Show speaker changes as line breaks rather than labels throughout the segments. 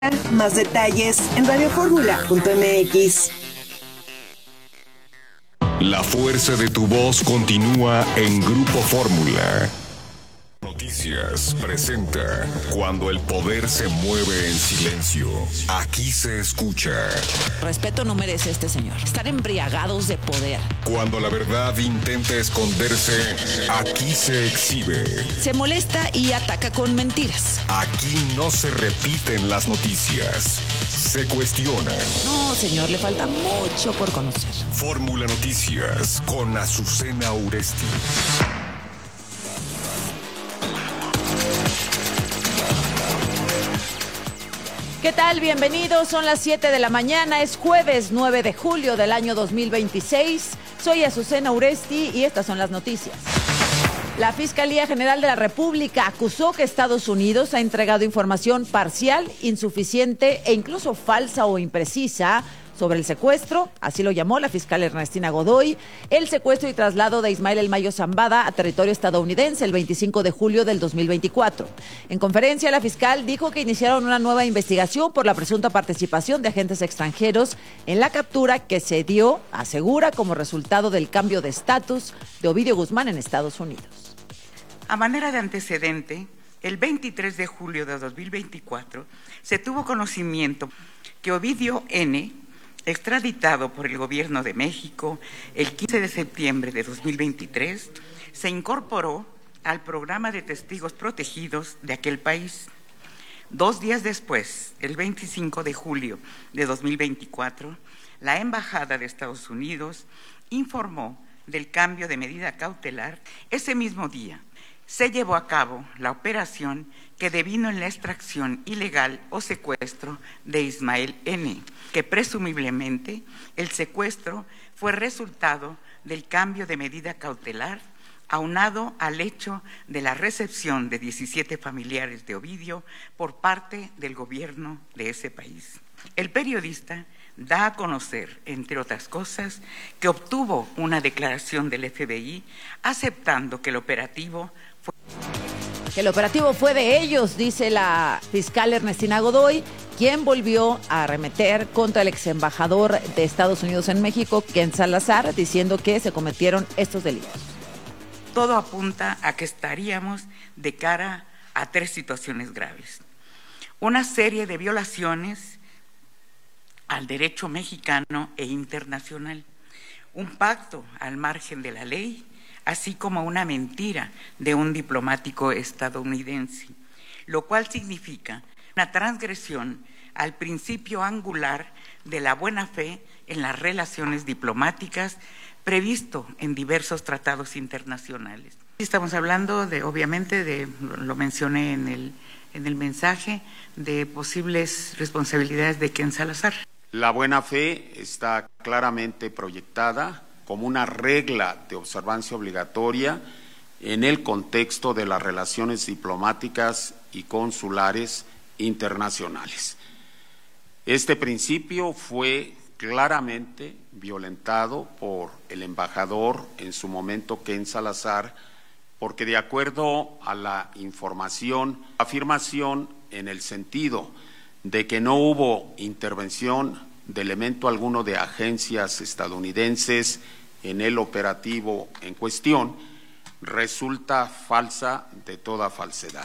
Más detalles en radioformula.mx.
La fuerza de tu voz continúa en Grupo Fórmula. Noticias presenta Cuando el poder se mueve en silencio. Aquí se escucha.
Respeto no merece este señor. Están embriagados de poder.
Cuando la verdad intenta esconderse, aquí se exhibe.
Se molesta y ataca con mentiras.
Aquí no se repiten las noticias. Se cuestionan.
No, señor, le falta mucho por conocer.
Fórmula Noticias con Azucena Uresti.
¿Qué tal? Bienvenidos, son las 7 de la mañana, es jueves 9 de julio del año 2026. Soy Azucena Uresti y estas son las noticias. La Fiscalía General de la República acusó que Estados Unidos ha entregado información parcial, insuficiente e incluso falsa o imprecisa sobre el secuestro, así lo llamó la fiscal Ernestina Godoy, el secuestro y traslado de Ismael El Mayo Zambada a territorio estadounidense el 25 de julio del 2024. En conferencia, la fiscal dijo que iniciaron una nueva investigación por la presunta participación de agentes extranjeros en la captura que se dio, asegura, como resultado del cambio de estatus de Ovidio Guzmán en Estados Unidos.
A manera de antecedente, el 23 de julio de 2024 se tuvo conocimiento que Ovidio N., extraditado por el Gobierno de México el 15 de septiembre de 2023, se incorporó al programa de testigos protegidos de aquel país. 2 días después, el 25 de julio de 2024, la Embajada de Estados Unidos informó del cambio de medida cautelar. Ese mismo día se llevó a cabo la operación que devino en la extracción ilegal o secuestro de Ismael N., que presumiblemente el secuestro fue resultado del cambio de medida cautelar, aunado al hecho de la recepción de 17 familiares de Ovidio por parte del gobierno de ese país. El periodista da a conocer, entre otras cosas, que obtuvo una declaración del FBI aceptando que el operativo
fue de ellos, dice la fiscal Ernestina Godoy, quien volvió a arremeter contra el ex embajador de Estados Unidos en México, Ken Salazar, diciendo que se cometieron estos delitos.
Todo apunta a que estaríamos de cara a 3 situaciones graves. Una serie de violaciones al derecho mexicano e internacional, un pacto al margen de la ley, así como una mentira de un diplomático estadounidense, lo cual significa una transgresión al principio angular de la buena fe en las relaciones diplomáticas previsto en diversos tratados internacionales. Estamos hablando obviamente, lo mencioné en el mensaje, de posibles responsabilidades de Ken Salazar.
La buena fe está claramente proyectada como una regla de observancia obligatoria en el contexto de las relaciones diplomáticas y consulares internacionales. Este principio fue claramente violentado por el embajador, en su momento Ken Salazar, porque de acuerdo a la afirmación en el sentido de que no hubo intervención de elemento alguno de agencias estadounidenses en el operativo en cuestión, resulta falsa de toda falsedad.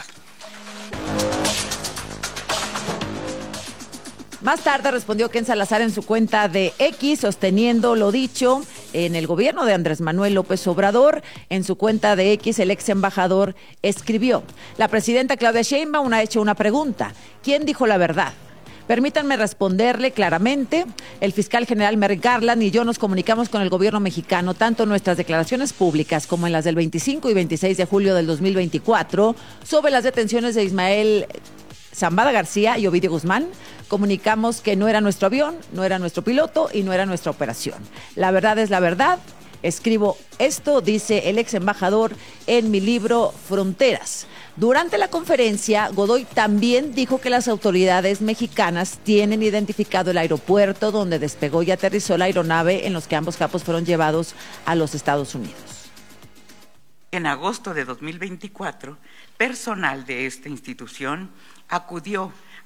Más tarde respondió Ken Salazar en su cuenta de X, sosteniendo lo dicho en el gobierno de Andrés Manuel López Obrador. En su cuenta de X, el ex embajador escribió: la presidenta Claudia Sheinbaum ha hecho una pregunta. ¿Quién dijo la verdad? Permítanme responderle claramente. El fiscal general Merrick Garland y yo nos comunicamos con el gobierno mexicano, tanto en nuestras declaraciones públicas como en las del 25 y 26 de julio del 2024, sobre las detenciones de Ismael Zambada García y Ovidio Guzmán. Comunicamos que no era nuestro avión, no era nuestro piloto y no era nuestra operación. La verdad es la verdad. Escribo esto, dice el ex embajador en mi libro Fronteras. Durante la conferencia, Godoy también dijo que las autoridades mexicanas tienen identificado el aeropuerto donde despegó y aterrizó la aeronave en los que ambos capos fueron llevados a los Estados Unidos.
En agosto de 2024, personal de esta institución acudió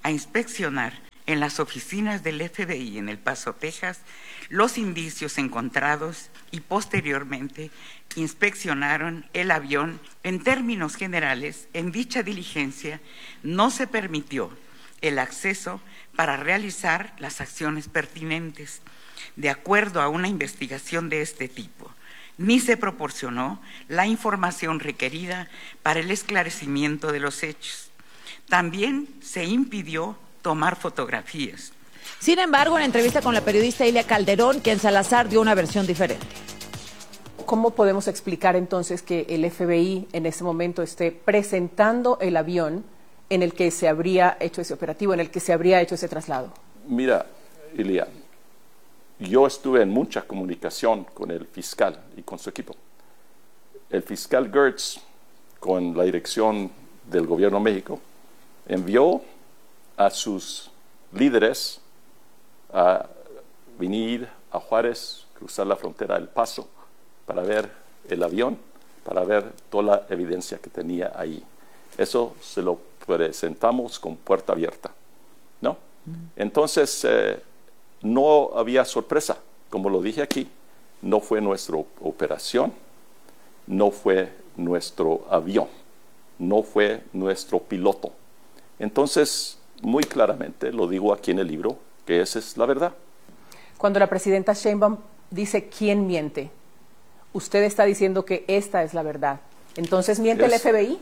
a inspeccionar en las oficinas del FBI en El Paso, Texas, los indicios encontrados y posteriormente inspeccionaron el avión. En términos generales, en dicha diligencia no se permitió el acceso para realizar las acciones pertinentes, de acuerdo a una investigación de este tipo, ni se proporcionó la información requerida para el esclarecimiento de los hechos. También se impidió tomar fotografías.
Sin embargo, en entrevista con la periodista Ilia Calderón, Ken Salazar dio una versión diferente.
¿Cómo podemos explicar entonces que el FBI en ese momento esté presentando el avión en el que se habría hecho ese operativo, en el que se habría hecho ese traslado?
Mira, Ilia, yo estuve en mucha comunicación con el fiscal y con su equipo. El fiscal Gertz, con la dirección del Gobierno de México, envió a sus líderes a venir a Juárez, cruzar la frontera del Paso, para ver el avión, para ver toda la evidencia que tenía ahí. Eso se lo presentamos con puerta abierta, ¿no? Entonces, no había sorpresa. Como lo dije aquí, no fue nuestra operación, no fue nuestro avión, no fue nuestro piloto. Entonces, muy claramente, lo digo aquí en el libro, que esa es la verdad.
Cuando la presidenta Sheinbaum dice quién miente, usted está diciendo que esta es la verdad. Entonces, ¿miente el FBI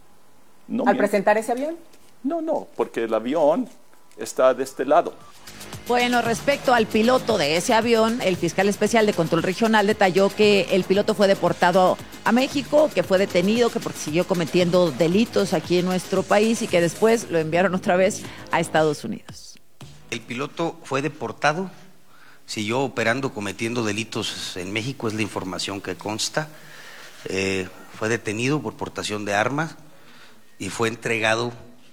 al presentar ese avión?
No, porque el avión está de este lado.
Bueno, respecto al piloto de ese avión, el fiscal especial de control regional detalló que el piloto fue deportado a México, que fue detenido, que porque siguió cometiendo delitos aquí en nuestro país y que después lo enviaron otra vez a Estados Unidos.
El piloto fue deportado, siguió operando, cometiendo delitos en México, es la información que consta. Fue detenido por portación de armas y fue entregado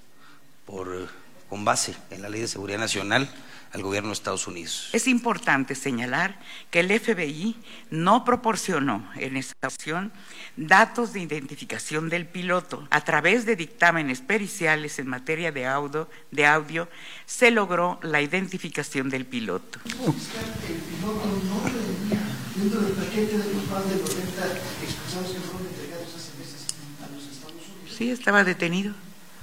con base en la Ley de Seguridad Nacional al gobierno de Estados Unidos.
Es importante señalar que el FBI no proporcionó en esta ocasión datos de identificación del piloto. A través de dictámenes periciales en materia de audio se logró la identificación del piloto.
El piloto no venía dentro del paquete de los más de 90 expulsados que fueron entregados hace meses a los Estados Unidos.
Sí, estaba detenido.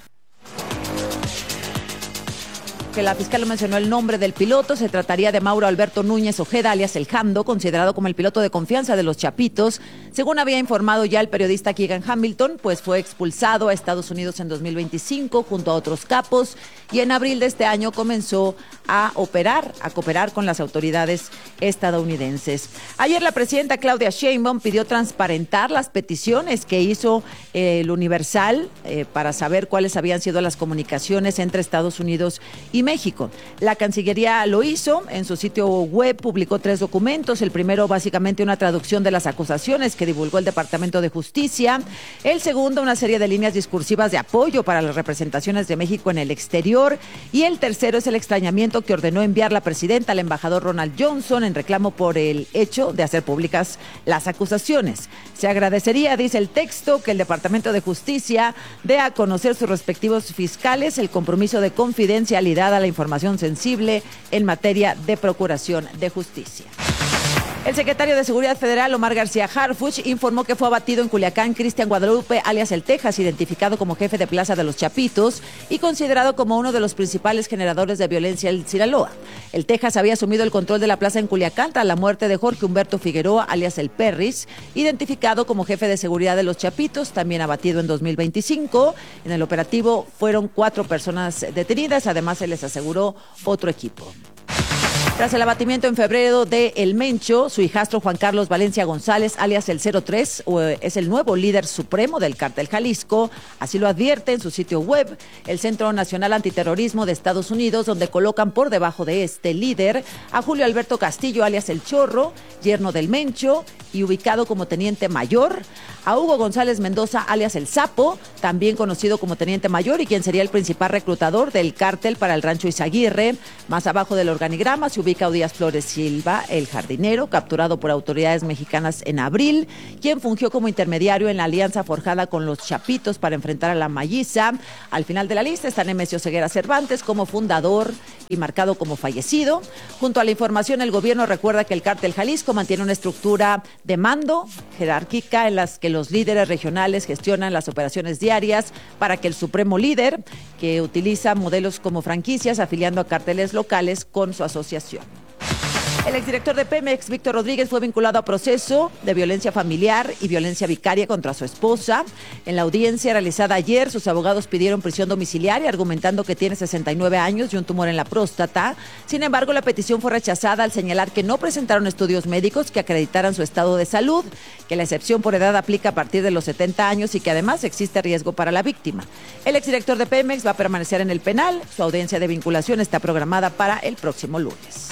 Que la fiscal mencionó el nombre del piloto, se trataría de Mauro Alberto Núñez Ojeda, alias El Jando, considerado como el piloto de confianza de los Chapitos. Según había informado ya el periodista Keegan Hamilton, pues fue expulsado a Estados Unidos en 2025 junto a otros capos y en abril de este año comenzó a cooperar con las autoridades estadounidenses. Ayer la presidenta Claudia Sheinbaum pidió transparentar las peticiones que hizo el Universal para saber cuáles habían sido las comunicaciones entre Estados Unidos y México. La Cancillería lo hizo, en su sitio web publicó 3 documentos, el primero básicamente una traducción de las acusaciones que divulgó el Departamento de Justicia, el segundo una serie de líneas discursivas de apoyo para las representaciones de México en el exterior y el tercero es el extrañamiento que ordenó enviar la presidenta al embajador Ronald Johnson en reclamo por el hecho de hacer públicas las acusaciones. Se agradecería, dice el texto, que el Departamento de Justicia dé a conocer sus respectivos fiscales el compromiso de confidencialidad a la información sensible en materia de procuración de justicia. El secretario de Seguridad Federal, Omar García Harfuch, informó que fue abatido en Culiacán Cristian Guadalupe, alias El Texas, identificado como jefe de plaza de los Chapitos y considerado como uno de los principales generadores de violencia en Sinaloa. El Texas había asumido el control de la plaza en Culiacán tras la muerte de Jorge Humberto Figueroa, alias El Perris, identificado como jefe de seguridad de los Chapitos, también abatido en 2025. En el operativo fueron 4 personas detenidas, además se les aseguró otro equipo. Tras el abatimiento en febrero de El Mencho, su hijastro Juan Carlos Valencia González, alias el 03, es el nuevo líder supremo del Cártel Jalisco. Así lo advierte en su sitio web el Centro Nacional Antiterrorismo de Estados Unidos, donde colocan por debajo de este líder a Julio Alberto Castillo, alias El Chorro, yerno del Mencho, y ubicado como teniente mayor, a Hugo González Mendoza, alias El Sapo, también conocido como teniente mayor y quien sería el principal reclutador del cártel para el Rancho Izaguirre. Más abajo del organigrama se ubica Odías Flores Silva, el jardinero, capturado por autoridades mexicanas en abril, quien fungió como intermediario en la alianza forjada con los Chapitos para enfrentar a la Malliza. Al final de la lista está Nemesio Ceguera Cervantes como fundador y marcado como fallecido. Junto a la información, el gobierno recuerda que el cártel Jalisco mantiene una estructura de mando jerárquica en las que los líderes regionales gestionan las operaciones diarias para que el supremo líder, que utiliza modelos como franquicias afiliando a cárteles locales con su asociación. El exdirector de Pemex, Víctor Rodríguez, fue vinculado a proceso de violencia familiar y violencia vicaria contra su esposa. En la audiencia realizada ayer, sus abogados pidieron prisión domiciliaria, argumentando que tiene 69 años y un tumor en la próstata. Sin embargo, la petición fue rechazada al señalar que no presentaron estudios médicos que acreditaran su estado de salud, que la excepción por edad aplica a partir de los 70 años y que además existe riesgo para la víctima. El exdirector de Pemex va a permanecer en el penal. Su audiencia de vinculación está programada para el próximo lunes.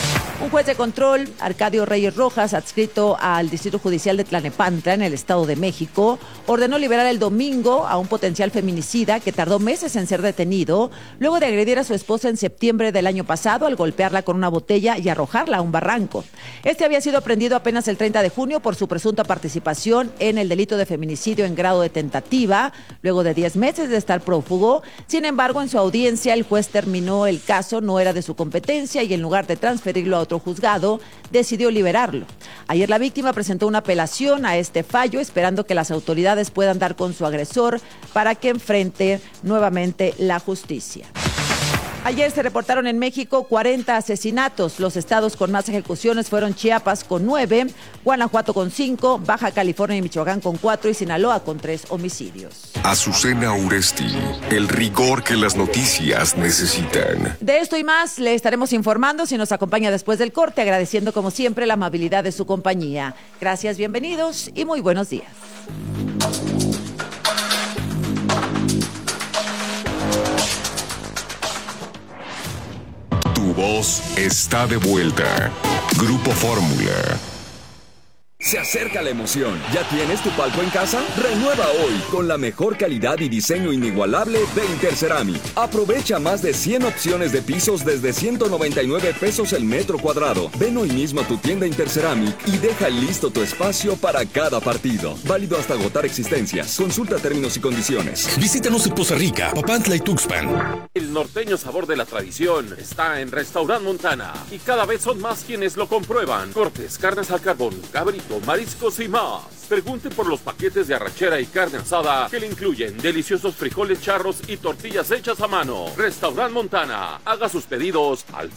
Un juez de control, Arcadio Reyes Rojas, adscrito al Distrito Judicial de Tlalnepantla, en el Estado de México, ordenó liberar el domingo a un potencial feminicida que tardó meses en ser detenido, luego de agredir a su esposa en septiembre del año pasado al golpearla con una botella y arrojarla a un barranco. Este había sido aprendido apenas el 30 de junio por su presunta participación en el delito de feminicidio en grado de tentativa, luego de 10 meses de estar prófugo. Sin embargo, en su audiencia, el juez terminó el caso, no era de su competencia y en lugar de transferirlo a otro juzgado, decidió liberarlo. Ayer la víctima presentó una apelación a este fallo, esperando que las autoridades puedan dar con su agresor para que enfrente nuevamente la justicia. Ayer se reportaron en México 40 asesinatos. Los estados con más ejecuciones fueron Chiapas con 9, Guanajuato con 5, Baja California y Michoacán con 4 y Sinaloa con 3 homicidios.
Azucena Uresti, el rigor que las noticias necesitan.
De esto y más le estaremos informando si nos acompaña después del corte, agradeciendo como siempre la amabilidad de su compañía. Gracias, bienvenidos y muy buenos días.
Tu voz está de vuelta. Grupo Fórmula.
Se acerca la emoción. ¿Ya tienes tu palco en casa? Renueva hoy con la mejor calidad y diseño inigualable de Interceramic. Aprovecha más de 100 opciones de pisos desde 199 pesos el metro cuadrado. Ven hoy mismo a tu tienda Interceramic y deja listo tu espacio para cada partido. Válido hasta agotar existencias. Consulta términos y condiciones.
Visítanos en Poza Rica, Papantla y Tuxpan.
El norteño sabor de la tradición está en Restaurant Montana y cada vez son más quienes lo comprueban. Cortes, carnes al carbón, cabrito, mariscos y más. Pregunte por los paquetes de arrachera y carne asada que le incluyen deliciosos frijoles charros y tortillas hechas a mano. Restaurant Montana. Haga sus pedidos al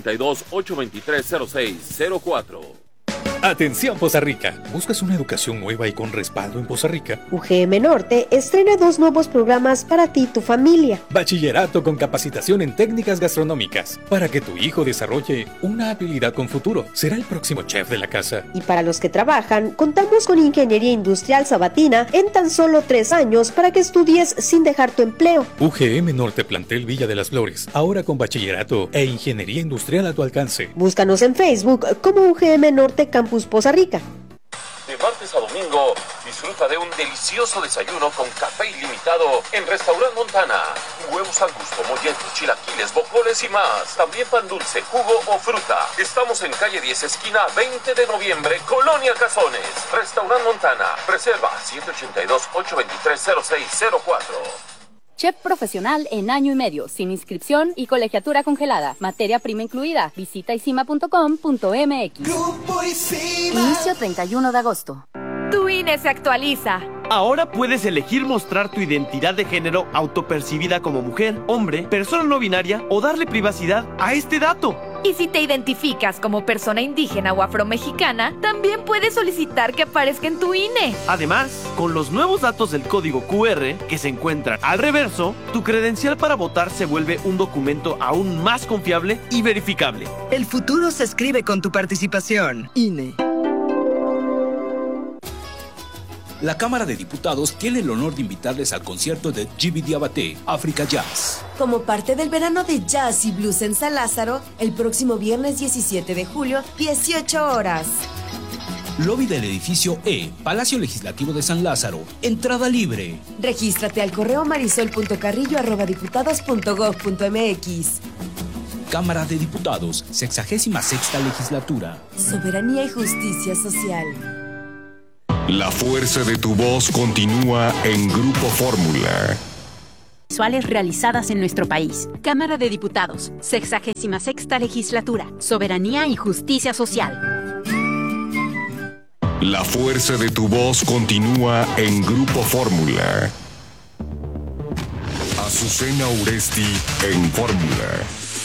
782-823-0604.
Atención Poza Rica, ¿buscas una educación nueva y con respaldo en Poza Rica?
UGM Norte estrena 2 nuevos programas para ti y tu familia.
Bachillerato con capacitación en técnicas gastronómicas, para que tu hijo desarrolle una habilidad con futuro. Será el próximo chef de la casa.
Y para los que trabajan, contamos con Ingeniería Industrial Sabatina en tan solo 3 años para que estudies sin dejar tu empleo.
UGM Norte Plantel Villa de las Flores, ahora con bachillerato e ingeniería industrial a tu alcance.
Búscanos en Facebook como UGM Norte Campus Poza Rica.
De martes a domingo, disfruta de un delicioso desayuno con café ilimitado en Restaurant Montana. Huevos al gusto, molletes, chilaquiles, bocoles y más. También pan dulce, jugo o fruta. Estamos en calle 10, esquina 20 de noviembre, Colonia Cazones. Restaurant Montana. Reserva 782-823-0604.
Chef profesional en año y medio, sin inscripción y colegiatura congelada. Materia prima incluida. Visita isima.com.mx. Inicio 31 de agosto.
Tu INE se actualiza.
Ahora puedes elegir mostrar tu identidad de género autopercibida como mujer, hombre, persona no binaria o darle privacidad a este dato.
Y si te identificas como persona indígena o afromexicana, también puedes solicitar que aparezca en tu INE.
Además, con los nuevos datos del código QR que se encuentran al reverso, tu credencial para votar se vuelve un documento aún más confiable y verificable.
El futuro se escribe con tu participación. INE.
La Cámara de Diputados tiene el honor de invitarles al concierto de Djiby Diabaté, Africa Jazz.
Como parte del verano de jazz y blues en San Lázaro, el próximo viernes 17 de julio, 18 horas.
lobby del edificio E, Palacio Legislativo de San Lázaro, entrada libre.
Regístrate al correo marisol.carrillo@diputados.gov.mx.
Cámara de Diputados, 66ª Legislatura.
Soberanía y justicia social.
La fuerza de tu voz continúa en Grupo Fórmula.
Visuales realizadas en nuestro país. Cámara de Diputados, 66ª Legislatura. Soberanía y justicia social.
La fuerza de tu voz continúa en Grupo Fórmula. Azucena Uresti en Fórmula.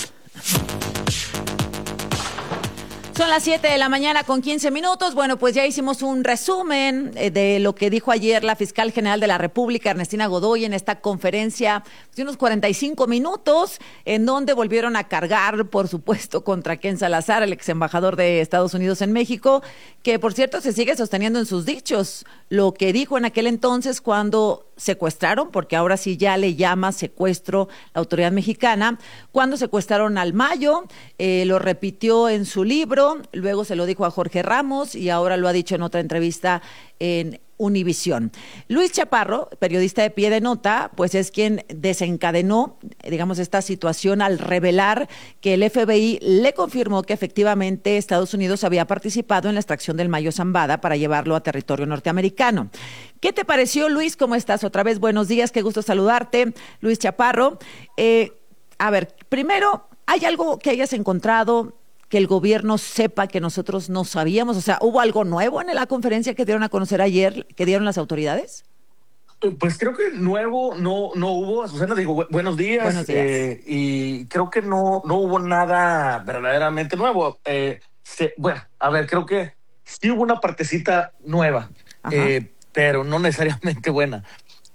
Son las 7 de la mañana con 15 minutos. Bueno, pues ya hicimos un resumen de lo que dijo ayer la fiscal general de la República, Ernestina Godoy, en esta conferencia de unos 45 minutos, en donde volvieron a cargar, por supuesto, contra Ken Salazar, el ex embajador de Estados Unidos en México, que por cierto se sigue sosteniendo en sus dichos lo que dijo en aquel entonces cuando secuestraron, porque ahora sí ya le llama secuestro la autoridad mexicana, cuando secuestraron al Mayo, lo repitió en su libro, luego se lo dijo a Jorge Ramos y ahora lo ha dicho en otra entrevista en Univisión. Luis Chaparro, periodista de Pie de Nota, pues es quien desencadenó, digamos, esta situación al revelar que el FBI le confirmó que efectivamente Estados Unidos había participado en la extracción del Mayo Zambada para llevarlo a territorio norteamericano. ¿Qué te pareció, Luis? ¿Cómo estás? Otra vez, buenos días, qué gusto saludarte, Luis Chaparro. A ver, primero, ¿hay algo que hayas encontrado que el gobierno sepa que nosotros no sabíamos? O sea, ¿hubo algo nuevo en la conferencia que dieron a conocer ayer, que dieron las autoridades?
Pues creo que nuevo no hubo. Azucena, digo, buenos días.
Buenos días.
Y creo que no hubo nada verdaderamente nuevo. Bueno, a ver, creo que sí hubo una partecita nueva, pero no necesariamente buena.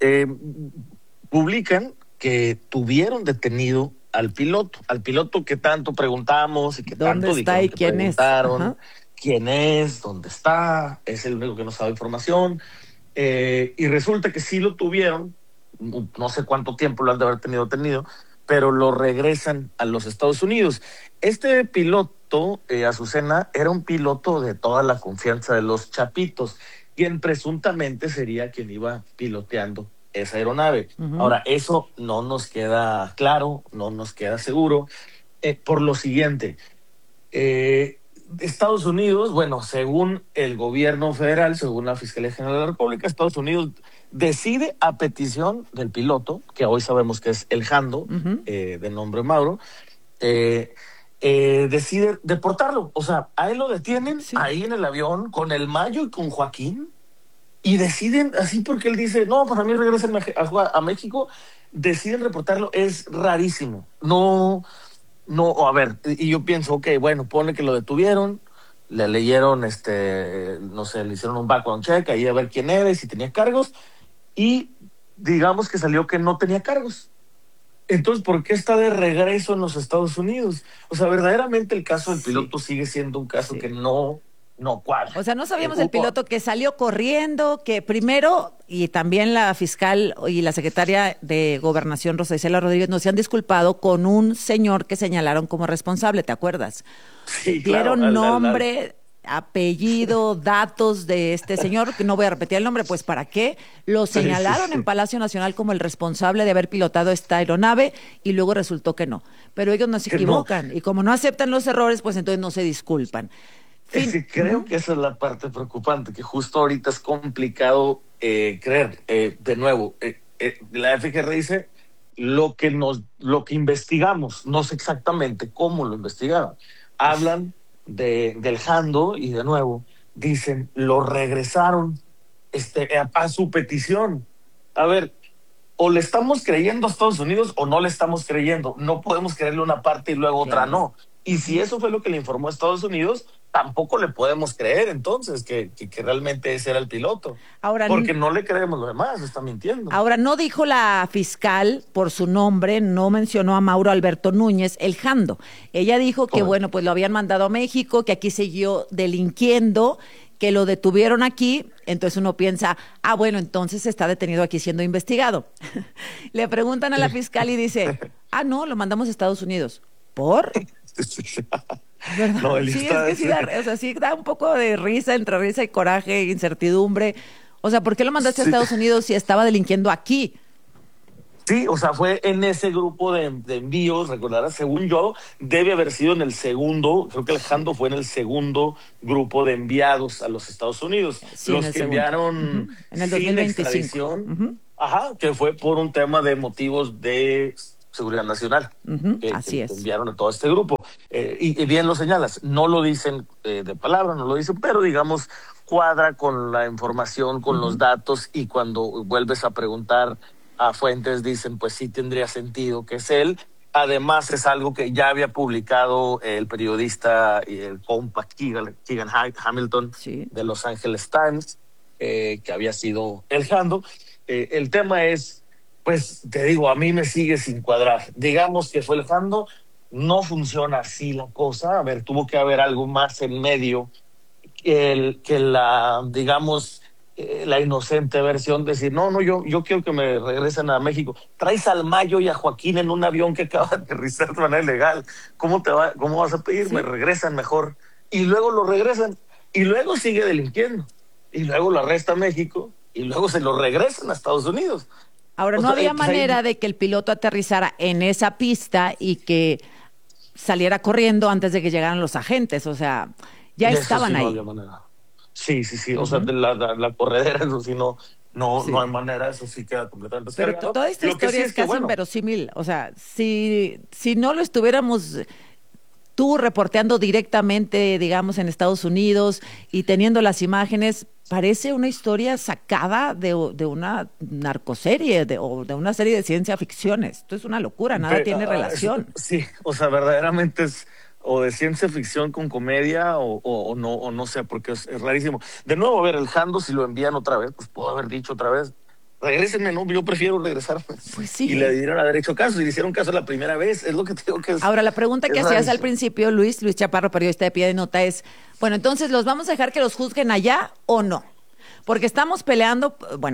Publican que tuvieron detenido al piloto que tanto preguntamos y que tanto
está y quién
preguntaron quién es, dónde está, es el único que nos ha dado información, y resulta que sí lo tuvieron, no sé cuánto tiempo lo han de haber tenido, pero lo regresan a los Estados Unidos. Este piloto, Azucena, era un piloto de toda la confianza de los Chapitos, quien presuntamente sería quien iba piloteando esa aeronave. Ahora, eso no nos queda claro, no nos queda seguro, por lo siguiente. Estados Unidos, bueno, según el gobierno federal, según la Fiscalía General de la República, Estados Unidos decide, a petición del piloto, que hoy sabemos que es el Jando, de nombre Mauro, decide deportarlo. O sea, a él lo detienen ahí en el avión con el Mayo y con Joaquín, y deciden, así porque él dice, no, pues a mí regresen a México, deciden reportarlo. Es rarísimo. No, a ver, y yo pienso, ok, bueno, pone que lo detuvieron, le leyeron, no sé, le hicieron un background check, ahí a ver quién era y si tenía cargos, y digamos que salió que no tenía cargos. Entonces, ¿por qué está de regreso en los Estados Unidos? O sea, verdaderamente el caso del piloto sigue siendo un caso que no cuadra.
O sea, no sabíamos del piloto que salió corriendo, que primero, y también la fiscal y la secretaria de Gobernación, Rosa Isela Rodríguez, nos se han disculpado con un señor que señalaron como responsable, ¿te acuerdas?
Sí,
dieron
claro,
nombre, apellido, datos de este señor, que no voy a repetir el nombre, pues ¿para qué? Lo señalaron en Palacio Nacional como el responsable de haber pilotado esta aeronave y luego resultó que no. Pero ellos no se equivocan y como no aceptan los errores, pues entonces no se disculpan.
Es que creo que esa es la parte preocupante, que justo ahorita es complicado creer. De nuevo, la FGR dice lo que investigamos, no sé exactamente cómo lo investigaron. Hablan del Jando y de nuevo dicen lo regresaron a su petición. A ver, o le estamos creyendo a Estados Unidos o no le estamos creyendo. No podemos creerle una parte y luego otra no. Y si eso fue lo que le informó a Estados Unidos, tampoco le podemos creer entonces que realmente ese era el piloto.
Ahora,
porque no le creemos lo demás, está mintiendo.
Ahora, no dijo la fiscal por su nombre, no mencionó a Mauro Alberto Núñez, el Jando. Ella dijo que, bueno, pues lo habían mandado a México, que aquí siguió delinquiendo, que lo detuvieron aquí. Entonces uno piensa, bueno, entonces está detenido aquí siendo investigado. Le preguntan a la fiscal y dice, no, lo mandamos a Estados Unidos. ¿Por? ¿verdad?
No, él
Sí,
está-
es que sí da, o sea, sí da un poco de risa, entre risa y coraje, incertidumbre. O sea, ¿por qué lo mandaste a
Sí.
Estados Unidos si estaba delinquiendo aquí?
Sí, o sea, fue en ese grupo de envíos, recordarás, según yo, debe haber sido en el segundo, creo que Alejandro fue en el segundo grupo de enviados a los Estados Unidos.
Sí, en
Los
el
que
segundo.
enviaron
Ujú. En el
sin
2025.
extradición, que fue por un tema de motivos de seguridad nacional.
Así es.
Enviaron a todo este grupo. Y bien lo señalas, no lo dicen de palabra, no lo dicen, pero digamos, cuadra con la información, con los datos, y cuando vuelves a preguntar a fuentes dicen, pues sí tendría sentido que es él. Además es algo que ya había publicado el periodista y el compa Keegan Hamilton de Los Angeles Times, que había sido el Jando. El tema es, pues te digo, a mí me sigue sin cuadrar. Digamos que fue el Jando, no funciona así la cosa. A ver, tuvo que haber algo más en medio que la, digamos, la inocente versión de decir, no, yo quiero que me regresen a México. Traes al Mayo y a Joaquín en un avión que acaba de aterrizar de manera ilegal. ¿Cómo vas a pedir? Me regresan mejor. Y luego lo regresan. Y luego sigue delinquiendo. Y luego lo arresta México. Y luego se lo regresan a Estados Unidos.
Ahora, no había manera de que el piloto aterrizara en esa pista y que saliera corriendo antes de que llegaran los agentes. O sea, ya
De eso
estaban
sí no
ahí.
había manera. Sí. O sea, de la corredera, eso sí no hay manera, eso sí queda completamente
Pero
descargado.
toda esta
Lo que
historia
sí
es casi
bueno,
inverosímil. O sea, si no lo estuviéramos tú reporteando directamente, digamos, en Estados Unidos y teniendo las imágenes, parece una historia sacada de una narcoserie o de una serie de ciencia ficción. Esto es una locura, nada tiene relación.
Sí, o sea, verdaderamente es o de ciencia ficción con comedia o no sé, porque es rarísimo. De nuevo, a ver, el Jando, si lo envían otra vez, pues puedo haber dicho otra vez, regrésenme, no, yo prefiero regresar.
Pues sí.
Y le dieron haber hecho caso, y le hicieron caso la primera vez, es lo que te digo que es.
Ahora, la pregunta que
es
hacías al
rarísimo.
principio, Luis Chaparro, periodista de Pie de Nota, es, bueno, entonces, ¿los vamos a dejar que los juzguen allá o no? Porque estamos peleando,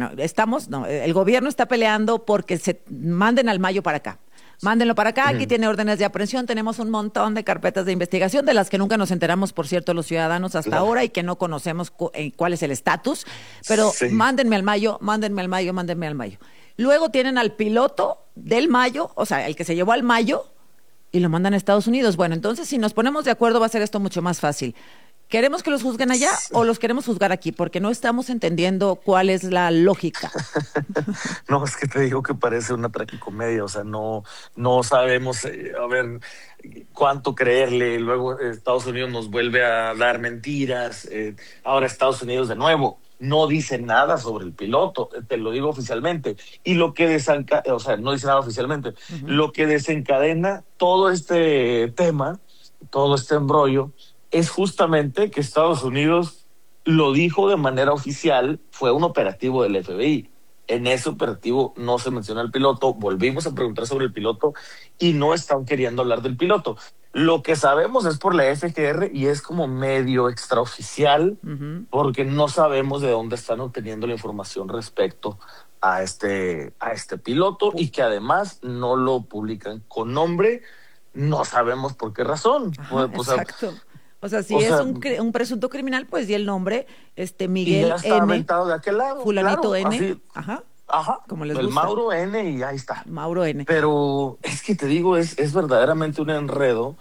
el gobierno está peleando porque se manden al Mayo para acá. Mándenlo para acá, aquí tiene órdenes de aprehensión, tenemos un montón de carpetas de investigación de las que nunca nos enteramos, por cierto, los ciudadanos hasta ahora y que no conocemos cuál es el estatus, pero mándenme al Mayo. Luego tienen al piloto del Mayo, o sea, el que se llevó al Mayo y lo mandan a Estados Unidos. Bueno, entonces si nos ponemos de acuerdo va a ser esto mucho más fácil. ¿Queremos que los juzguen allá o los queremos juzgar aquí? Porque no estamos entendiendo cuál es la lógica.
No, es que te digo que parece una tragicomedia, o sea, no sabemos, a ver, cuánto creerle. Luego Estados Unidos nos vuelve a dar mentiras. Ahora Estados Unidos de nuevo no dice nada sobre el piloto, te lo digo oficialmente. Y lo que desencadena, o sea, no dice nada oficialmente, lo que desencadena todo este tema, todo este embrollo, es justamente que Estados Unidos lo dijo de manera oficial, fue un operativo del FBI. En ese operativo no se menciona el piloto, volvimos a preguntar sobre el piloto y no están queriendo hablar del piloto. Lo que sabemos es por la FGR y es como medio extraoficial, porque no sabemos de dónde están obteniendo la información respecto a este piloto y que además no lo publican con nombre, no sabemos por qué razón.
Exacto. O sea, si es un presunto criminal, pues di el nombre, Miguel
y ya está
N.
aventado de aquel lado.
Fulanito
claro,
N.
Así, Ajá.
Como les
el
gusta.
Mauro N. y ahí está.
Mauro N.
Pero es que te digo, es verdaderamente un enredo.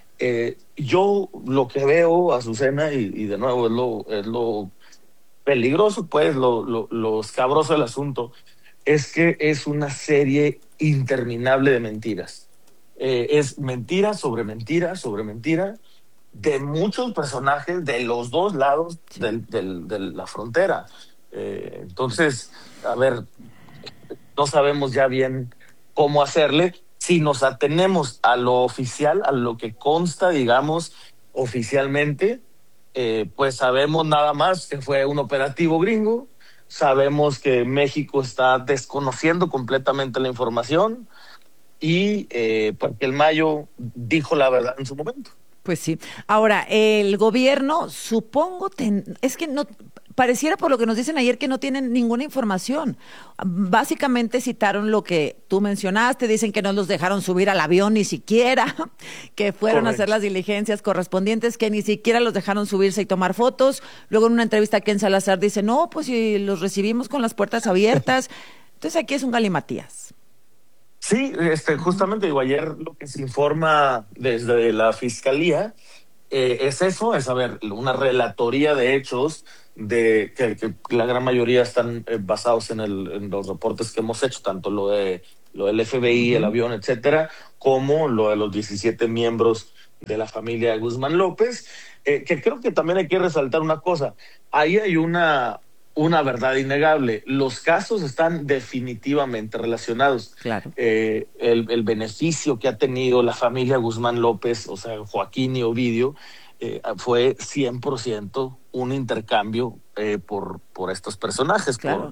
Yo lo que veo, Azucena, y de nuevo es lo peligroso, pues, lo escabroso del asunto, es que es una serie interminable de mentiras. Es mentira sobre mentira sobre mentira, de muchos personajes de los dos lados de la frontera. Entonces, a ver, no sabemos ya bien cómo hacerle. Si nos atenemos a lo oficial, a lo que consta, digamos, oficialmente, pues sabemos nada más que fue un operativo gringo, sabemos que México está desconociendo completamente la información y porque el Mayo dijo la verdad en su momento.
Pues sí. Ahora, el gobierno, supongo, es que no, pareciera por lo que nos dicen ayer que no tienen ninguna información. Básicamente citaron lo que tú mencionaste, dicen que no los dejaron subir al avión ni siquiera, que fueron a hacer las diligencias correspondientes, que ni siquiera los dejaron subirse y tomar fotos. Luego en una entrevista Ken Salazar dice, no, pues si los recibimos con las puertas abiertas. Entonces aquí es un galimatías.
Sí, justamente digo, ayer lo que se informa desde la Fiscalía es eso, es una relatoría de hechos de que la gran mayoría están basados en los reportes que hemos hecho, tanto lo del FBI, el avión, etcétera, como lo de los 17 miembros de la familia de Guzmán López, que creo que también hay que resaltar una cosa. Ahí hay una verdad innegable. Los casos están definitivamente relacionados.
Claro.
El beneficio que ha tenido la familia Guzmán López, o sea, Joaquín y Ovidio, fue 100% un intercambio por estos personajes,
claro,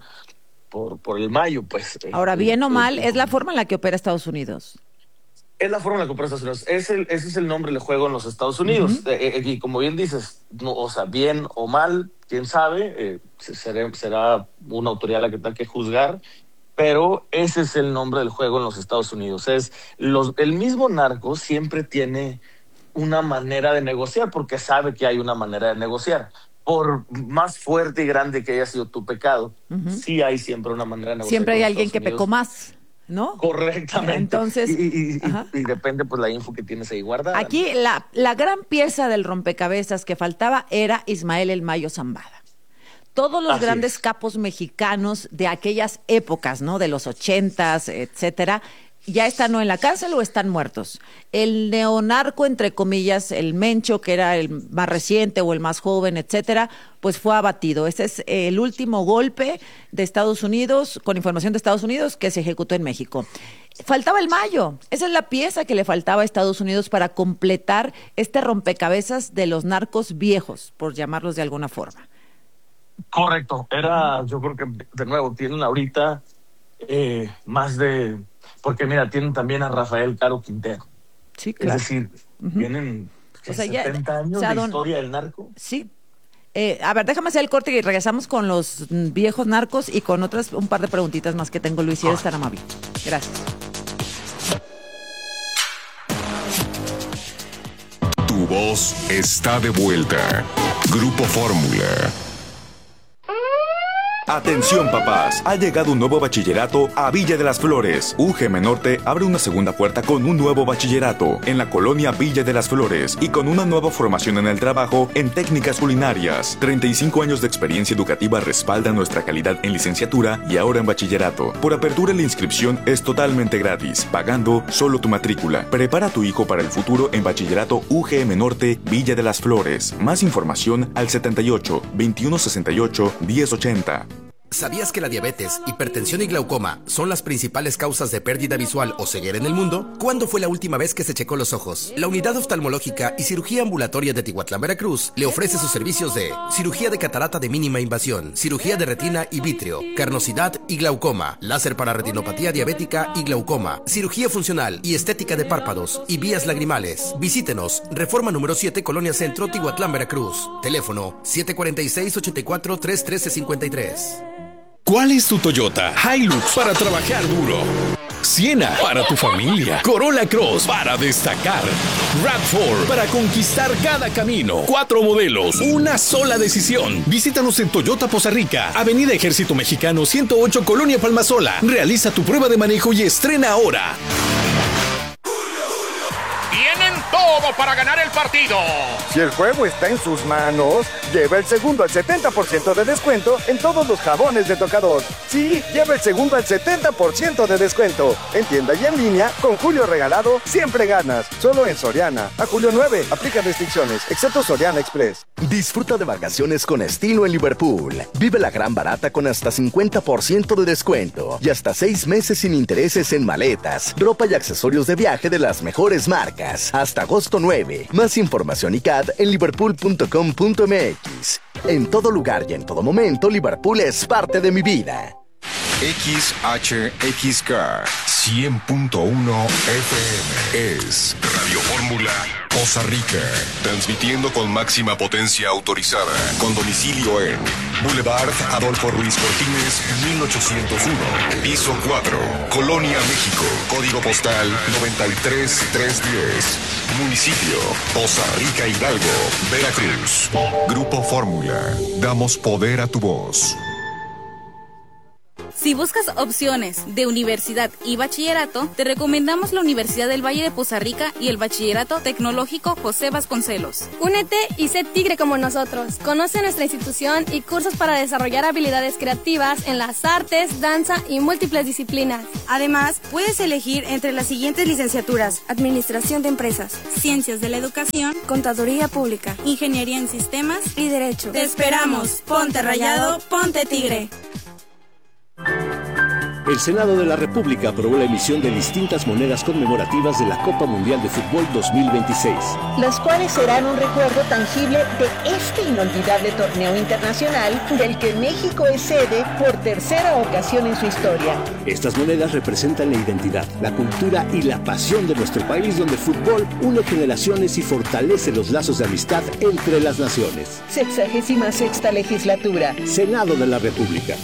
por el Mayo, pues.
Ahora, bien o mal, es la forma en la que opera Estados Unidos.
Es la forma en la que opera Estados Unidos. Ese es el nombre del juego en los Estados Unidos. Y como bien dices, o sea, bien o mal, quién sabe, será una autoridad la que tenga que juzgar, pero ese es el nombre del juego en los Estados Unidos. El mismo narco siempre tiene una manera de negociar, porque sabe que hay una manera de negociar. Por más fuerte y grande que haya sido tu pecado, sí hay siempre una manera de negociar.
Siempre hay alguien que pecó más, ¿no?
Correctamente.
Entonces,
y depende pues la info que tienes ahí guardada.
Aquí la gran pieza del rompecabezas que faltaba era Ismael El Mayo Zambada. Todos los grandes capos mexicanos de aquellas épocas, ¿no? De los 80s, etcétera, ya están o en la cárcel o están muertos. El neonarco, entre comillas, el Mencho, que era el más reciente o el más joven, etcétera, pues fue abatido. Ese es el último golpe de Estados Unidos, con información de Estados Unidos, que se ejecutó en México. Faltaba el Mayo. Esa es la pieza que le faltaba a Estados Unidos para completar este rompecabezas de los narcos viejos, por llamarlos de alguna forma.
Correcto. Yo creo que, de nuevo, tienen ahorita más de... Porque mira, tienen también a Rafael Caro Quintero.
Sí, claro.
Es decir, tienen 70 años de historia del narco.
Sí. A ver, déjame hacer el corte y regresamos con los viejos narcos y con un par de preguntitas más que tengo, Luis, si eres tan amable. Gracias.
Tu voz está de vuelta. Grupo Fórmula.
Atención papás, ha llegado un nuevo bachillerato a Villa de las Flores. UGM Norte abre una segunda puerta con un nuevo bachillerato en la colonia Villa de las Flores y con una nueva formación en el trabajo en técnicas culinarias. 35 años de experiencia educativa respaldan nuestra calidad en licenciatura y ahora en bachillerato. Por apertura la inscripción es totalmente gratis, pagando solo tu matrícula. Prepara a tu hijo para el futuro en bachillerato UGM Norte Villa de las Flores. Más información al 78 2168 1080.
¿Sabías que la diabetes, hipertensión y glaucoma son las principales causas de pérdida visual o ceguera en el mundo? ¿Cuándo fue la última vez que se checó los ojos? La Unidad Oftalmológica y Cirugía Ambulatoria de Tihuatlán, Veracruz, le ofrece sus servicios de cirugía de catarata de mínima invasión, cirugía de retina y vítreo, carnosidad y glaucoma, láser para retinopatía diabética y glaucoma, cirugía funcional y estética de párpados y vías lagrimales. Visítenos, Reforma número 7, Colonia Centro, Tihuatlán, Veracruz. Teléfono 746-84-313-53.
¿Cuál es tu Toyota? Hilux para trabajar duro. Siena para tu familia. Corolla Cross para destacar. RAV4 para conquistar cada camino. 4 modelos, una sola decisión. Visítanos en Toyota Poza Rica, Avenida Ejército Mexicano 108, Colonia Palmasola. Realiza tu prueba de manejo y estrena ahora.
Tienen todo para ganar el partido.
Si el juego está en sus manos, lleva el segundo al 70% de descuento en todos los jabones de tocador. Sí, lleva el segundo al 70% de descuento. En tienda y en línea, con Julio Regalado, siempre ganas. Solo en Soriana. A julio 9, aplica restricciones, excepto Soriana Express.
Disfruta de vacaciones con estilo en Liverpool. Vive la gran barata con hasta 50% de descuento y hasta 6 meses sin intereses en maletas, ropa y accesorios de viaje de las mejores marcas. Hasta agosto 9. Más información y CAD en liverpool.com.mx. En todo lugar y en todo momento, Liverpool es parte de mi vida.
XHXK 100.1 FM es Radio Fórmula Poza Rica, transmitiendo con máxima potencia autorizada, con domicilio en Boulevard Adolfo Ruiz Cortines, 1801, piso 4, Colonia, México, código postal 93310, municipio Poza Rica, Hidalgo, Veracruz. Grupo Fórmula, damos poder a tu voz.
Si buscas opciones de universidad y bachillerato, te recomendamos la Universidad del Valle de Poza Rica y el Bachillerato Tecnológico José Vasconcelos.
Únete y sé tigre como nosotros. Conoce nuestra institución y cursos para desarrollar habilidades creativas en las artes, danza y múltiples disciplinas.
Además, puedes elegir entre las siguientes licenciaturas:
Administración de Empresas,
Ciencias de la Educación,
Contaduría Pública,
Ingeniería en Sistemas
y Derecho.
Te esperamos. Ponte rayado, ponte tigre.
El Senado de la República aprobó la emisión de distintas monedas conmemorativas de la Copa Mundial de Fútbol 2026.
Las cuales serán un recuerdo tangible de este inolvidable torneo internacional del que México es sede por tercera ocasión en su historia.
Estas monedas representan la identidad, la cultura y la pasión de nuestro país, donde el fútbol une generaciones y fortalece los lazos de amistad entre las naciones.
66ª legislatura.
Senado de la República.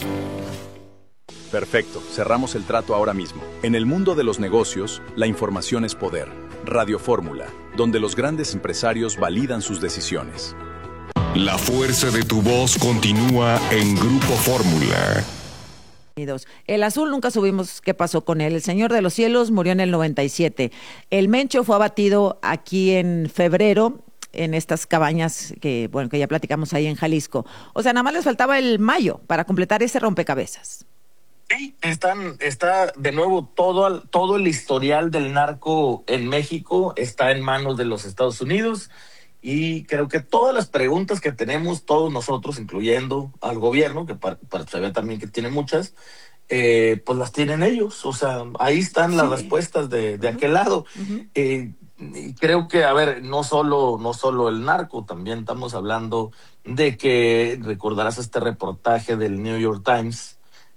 Perfecto, cerramos el trato ahora mismo. En el mundo de los negocios, la información es poder. Radio Fórmula, donde los grandes empresarios validan sus decisiones.
La fuerza de tu voz continúa en Grupo Fórmula.
El Azul nunca supimos qué pasó con él. El Señor de los Cielos murió en el 97. El Mencho fue abatido aquí en febrero, en estas cabañas que ya platicamos ahí en Jalisco. O sea, nada más les faltaba el Mayo para completar ese rompecabezas.
Sí, está de nuevo todo el historial del narco en México está en manos de los Estados Unidos, y creo que todas las preguntas que tenemos todos nosotros, incluyendo al gobierno, que para saber también que tiene muchas, pues las tienen ellos. O sea, ahí están las respuestas de aquel lado. Y creo que, a ver, no solo el narco, también estamos hablando de que recordarás este reportaje del New York Times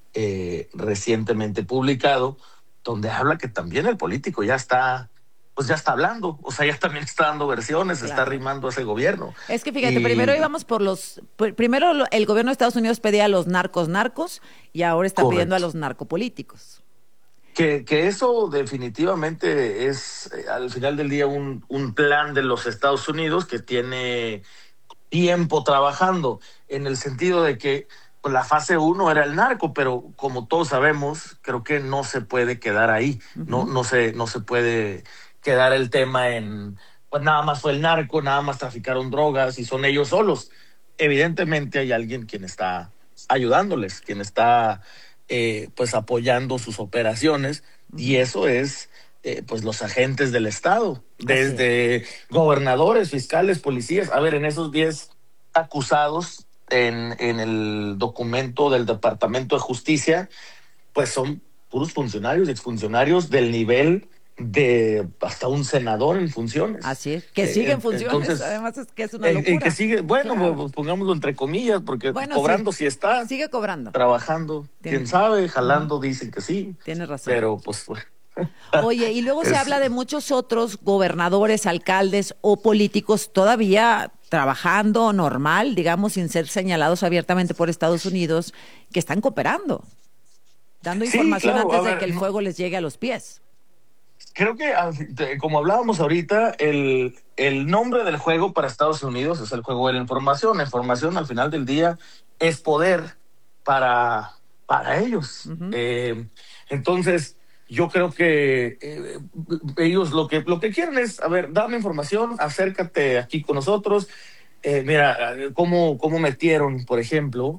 recientemente publicado, donde habla que también el político ya está hablando, o sea, ya también está dando versiones, claro. Está arrimando a ese gobierno.
Es que fíjate, primero íbamos primero el gobierno de Estados Unidos pedía a los narcos y ahora está pidiendo a los narcopolíticos.
Que eso definitivamente es, al final del día, un plan de los Estados Unidos que tiene tiempo trabajando, en el sentido de que la fase 1 era el narco, pero como todos sabemos, creo que no se puede quedar ahí. Uh-huh. No se puede quedar el tema en, pues nada más fue el narco, nada más traficaron drogas y son ellos solos. Evidentemente hay alguien quien está ayudándoles, quien está pues apoyando sus operaciones, y eso es pues los agentes del Estado, desde gobernadores, fiscales, policías. A ver, en esos 10 acusados en el documento del Departamento de Justicia, pues son puros funcionarios, exfuncionarios del nivel de hasta un senador en funciones.
Así es, que sigue en funciones. Entonces, además es que es una locura.
Que sigue, bueno, claro. Pues pongámoslo entre comillas, porque cobrando sí está.
Sigue cobrando.
Trabajando, quién sabe, jalando, dicen que sí.
Tienes razón.
Pero pues...
Oye, y luego se habla de muchos otros gobernadores, alcaldes o políticos todavía trabajando normal, digamos, sin ser señalados abiertamente por Estados Unidos, que están cooperando, dando información antes de que el fuego les llegue a los pies.
Creo que, como hablábamos ahorita, el nombre del juego para Estados Unidos es el juego de la información. La información, al final del día, es poder para ellos. Uh-huh. Entonces, yo creo que ellos lo que quieren es, a ver, dame información, acércate aquí con nosotros. Mira, cómo metieron, por ejemplo,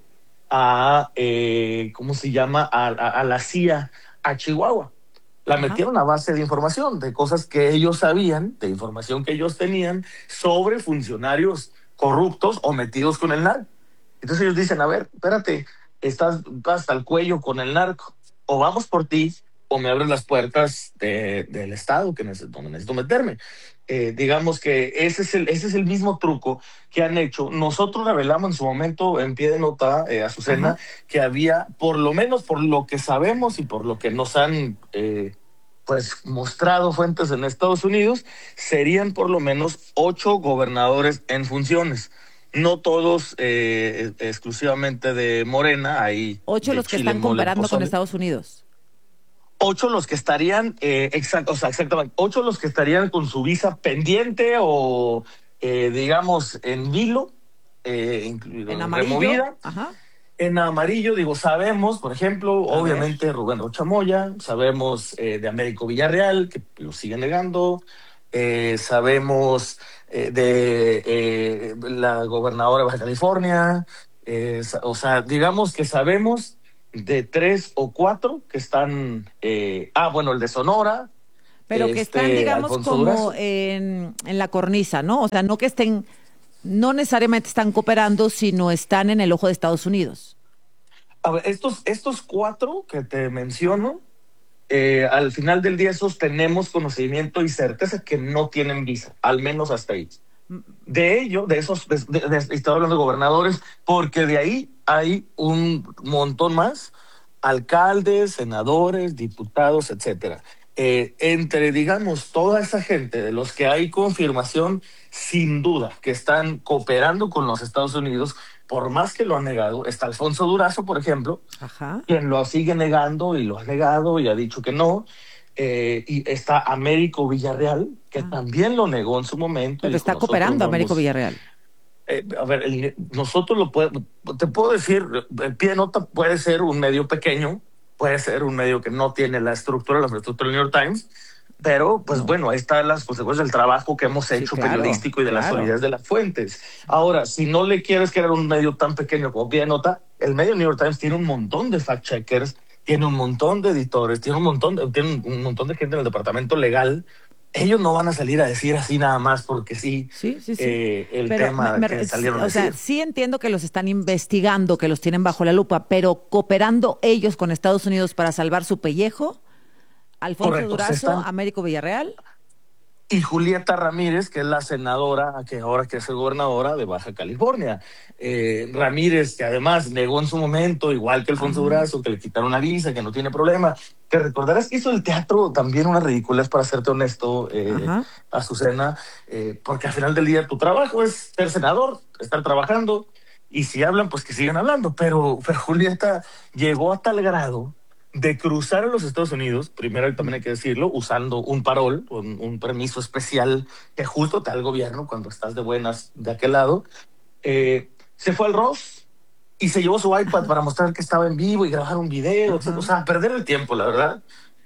a ¿cómo se llama? A la CIA a Chihuahua. La metieron a base de información, de cosas que ellos sabían, de información que ellos tenían sobre funcionarios corruptos o metidos con el narco. Entonces ellos dicen, a ver, espérate, estás hasta el cuello con el narco, o vamos por ti, o me abren las puertas del Estado donde necesito meterme. Digamos que ese es el mismo truco que han hecho. Nosotros revelamos en su momento, en pie de nota, Azucena, que había, por lo menos por lo que sabemos y por lo que nos han pues mostrado fuentes en Estados Unidos, serían por lo menos 8 gobernadores en funciones. No todos exclusivamente de Morena, hay
8 los que están cooperando con Estados Unidos.
8 los que estarían, exactamente, 8 los que estarían con su visa pendiente o, digamos, en vilo, incluido
en amarillo.
Removida.
Ajá.
En amarillo, digo, sabemos, por ejemplo, obviamente Rubén Rocha Moya, sabemos de Américo Villarreal, que lo sigue negando, sabemos de la gobernadora de Baja California, digamos que sabemos de 3 o 4 que están, el de Sonora.
Pero que están, digamos,
Alfonso
como
Durazo.
en la cornisa, ¿no? O sea, no que estén, no necesariamente están cooperando, sino están en el ojo de Estados Unidos.
A ver, estos 4 que te menciono, al final del día esos tenemos conocimiento y certeza que no tienen visa, al menos hasta ahí. De esos, estoy hablando de gobernadores, porque de ahí hay un montón más, alcaldes, senadores, diputados, etcétera. Entre, digamos, toda esa gente de los que hay confirmación, sin duda, que están cooperando con los Estados Unidos, por más que lo han negado, está Alfonso Durazo, por ejemplo, quien lo sigue negando y lo ha negado y ha dicho que no, y está Américo Villarreal, que también lo negó en su momento.
Pero está cooperando Américo Villarreal.
A ver, nosotros te puedo decir, el Pie de Nota puede ser un medio pequeño, puede ser un medio que no tiene la infraestructura del New York Times, pero pues bueno, ahí están las consecuencias del trabajo que hemos hecho periodístico y de la solidez de las fuentes. Ahora, si no le quieres crear un medio tan pequeño como Pie de Nota, el medio New York Times tiene un montón de fact-checkers, tiene un montón de editores, tiene un montón de gente en el departamento legal. Ellos no van a salir a decir así nada más porque sí. El
pero
tema que salieron a decir.
O sea, sí entiendo que los están investigando, que los tienen bajo la lupa, pero cooperando ellos con Estados Unidos para salvar su pellejo. Alfonso Durazo, Américo Villarreal.
Y Julieta Ramírez, que es la senadora, que ahora quiere ser gobernadora de Baja California. Ramírez, que además negó en su momento, igual que Alfonso Durazo, que le quitaron la visa, que no tiene problema. Te recordarás que hizo el teatro también una ridiculez, para serte honesto, Azucena, porque al final del día tu trabajo es ser senador, estar trabajando, y si hablan, pues que sigan hablando. Pero Julieta llegó a tal grado de cruzar a los Estados Unidos, primero también hay que decirlo, usando un parol, un permiso especial que justo te da el gobierno cuando estás de buenas de aquel lado. Se fue al Ross y se llevó su iPad para mostrar que estaba en vivo y grabar un video, o sea, perder el tiempo, la verdad.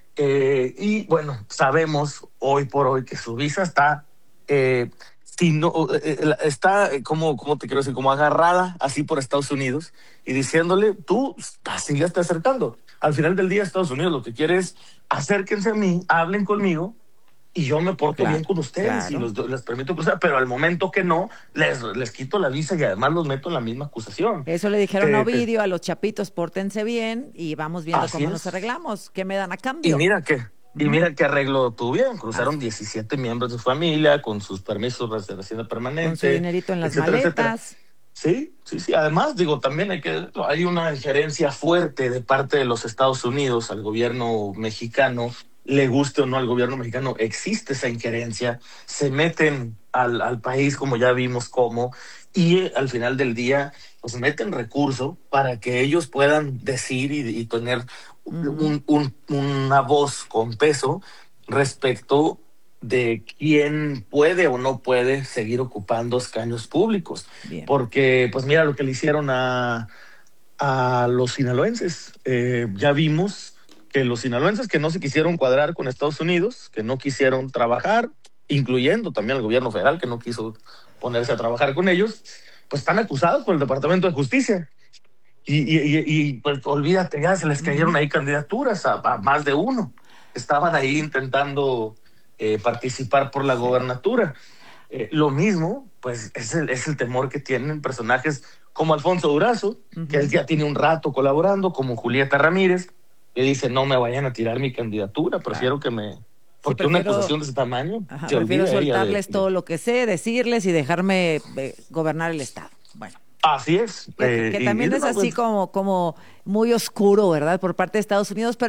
Y bueno, sabemos hoy por hoy que su visa está, ¿cómo te quiero decir? Como agarrada así por Estados Unidos y diciéndole, tú síguete acercando. Al final del día, Estados Unidos lo que quiere es acérquense a mí, hablen conmigo y yo me porto bien con ustedes y les permito cruzar, pero al momento que no, les quito la visa y además los meto en la misma acusación.
Eso le dijeron a Ovidio, a los chapitos, pórtense bien y vamos viendo cómo nos arreglamos. ¿Qué me dan a cambio?
Y mira qué arreglo tuvieron. Cruzaron 17 miembros de su familia con sus permisos de residencia permanente.
Con su dinerito en las maletas.
Sí. Además, digo, también hay una injerencia fuerte de parte de los Estados Unidos al gobierno mexicano. Le guste o no al gobierno mexicano, existe esa injerencia. Se meten al país, como ya vimos cómo, y al final del día, pues meten recurso para que ellos puedan decir y tener una voz con peso respecto de quién puede o no puede seguir ocupando escaños públicos. Bien. Porque, pues mira lo que le hicieron a los sinaloenses. Ya vimos que los sinaloenses que no se quisieron cuadrar con Estados Unidos, que no quisieron trabajar, incluyendo también el gobierno federal, que no quiso ponerse a trabajar con ellos, pues están acusados por el Departamento de Justicia. Y pues olvídate, ya se les cayeron ahí candidaturas a más de uno. Estaban ahí intentando participar por la gobernatura. Lo mismo, pues es el temor que tienen personajes como Alfonso Durazo, que él ya tiene un rato colaborando, como Julieta Ramírez, que dice, no me vayan a tirar mi candidatura, prefiero que me... Porque una acusación de ese tamaño...
prefiero soltarles todo lo que sé, decirles y dejarme gobernar el Estado. Bueno.
Así es.
Que también es así como muy oscuro, ¿verdad? Por parte de Estados Unidos, pero bueno,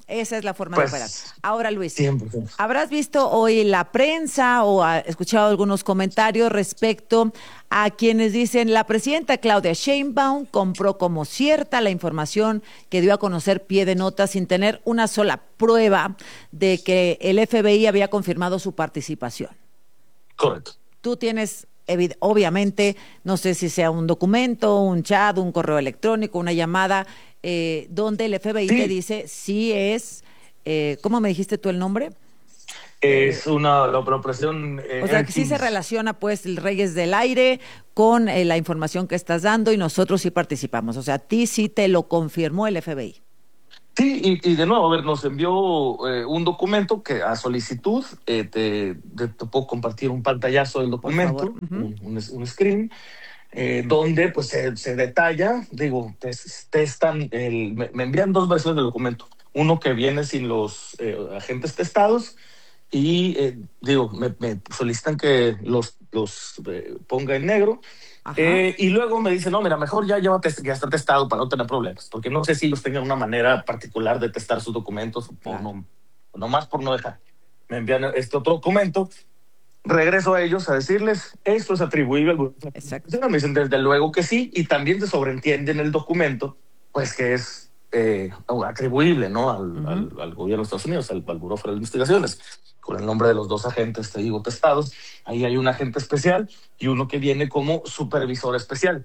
Esa es la forma
Pues,
de operar. Ahora, Luis,
100%.
¿habrás visto hoy la prensa o escuchado algunos comentarios respecto a quienes dicen la presidenta Claudia Sheinbaum compró como cierta la información que dio a conocer Pie de Nota sin tener una sola prueba de que el FBI había confirmado su participación?
Correcto.
Tú tienes, obviamente, no sé si sea un documento, un chat, un correo electrónico, una llamada, donde el FBI te dice si es, ¿cómo me dijiste tú el nombre?
Es la operación...
o sea, que sí se relaciona, pues, el Reyes del Aire con la información que estás dando y nosotros sí participamos. O sea, a ti sí te lo confirmó el FBI.
Sí, y de nuevo, a ver, nos envió un documento que a solicitud, te puedo compartir un pantallazo del documento, un screen, donde pues se detalla, digo, me envían 2 versiones del documento. Uno que viene sin los agentes testados y, me solicitan que los ponga en negro. Y luego me dicen, no, mira, mejor ya está testado para no tener problemas, porque no sé si ellos tengan una manera particular de testar sus documentos o no más por no dejar. Me envían este otro documento, regreso a ellos a decirles, esto es atribuible al gobierno. Exacto. Me dicen, desde luego que sí, y también se sobreentiende en el documento, pues que es atribuible, ¿no? al gobierno de Estados Unidos, al Buró Federal de Investigaciones, con el nombre de los 2 agentes, testados. Ahí hay un agente especial y uno que viene como supervisor especial,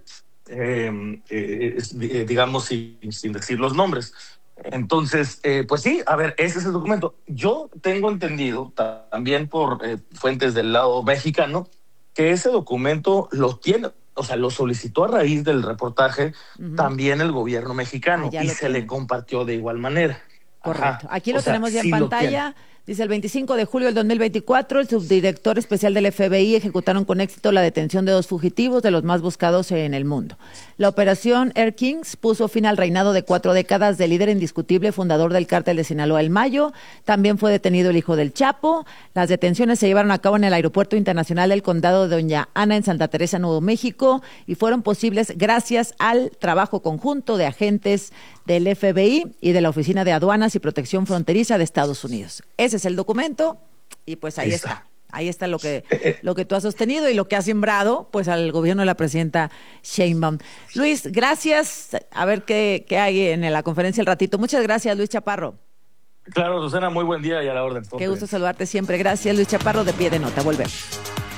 digamos, sin decir los nombres. Entonces, pues sí, a ver, ese es el documento. Yo tengo entendido también por fuentes del lado mexicano que ese documento lo tiene, o sea, lo solicitó a raíz del reportaje también el gobierno mexicano y se le compartió de igual manera.
Correcto. Aquí lo tenemos ya en pantalla. Dice, el 25 de julio del 2024, el subdirector especial del FBI ejecutaron con éxito la detención de 2 fugitivos de los más buscados en el mundo. La operación Air Kings puso fin al reinado de 4 décadas del líder indiscutible fundador del cártel de Sinaloa, El Mayo. También fue detenido el hijo del Chapo. Las detenciones se llevaron a cabo en el Aeropuerto Internacional del Condado de Doña Ana en Santa Teresa, Nuevo México, y fueron posibles gracias al trabajo conjunto de agentes del FBI y de la Oficina de Aduanas y Protección Fronteriza de Estados Unidos. Ese es el documento y pues ahí está. Ahí está lo que tú has sostenido y lo que has sembrado pues al gobierno de la presidenta Sheinbaum. Luis, gracias. A ver qué hay en la conferencia el ratito. Muchas gracias, Luis Chaparro.
Claro, Susana, muy buen día y a la orden.
Qué gusto saludarte siempre. Gracias, Luis Chaparro, de Pie de Nota. Volvemos.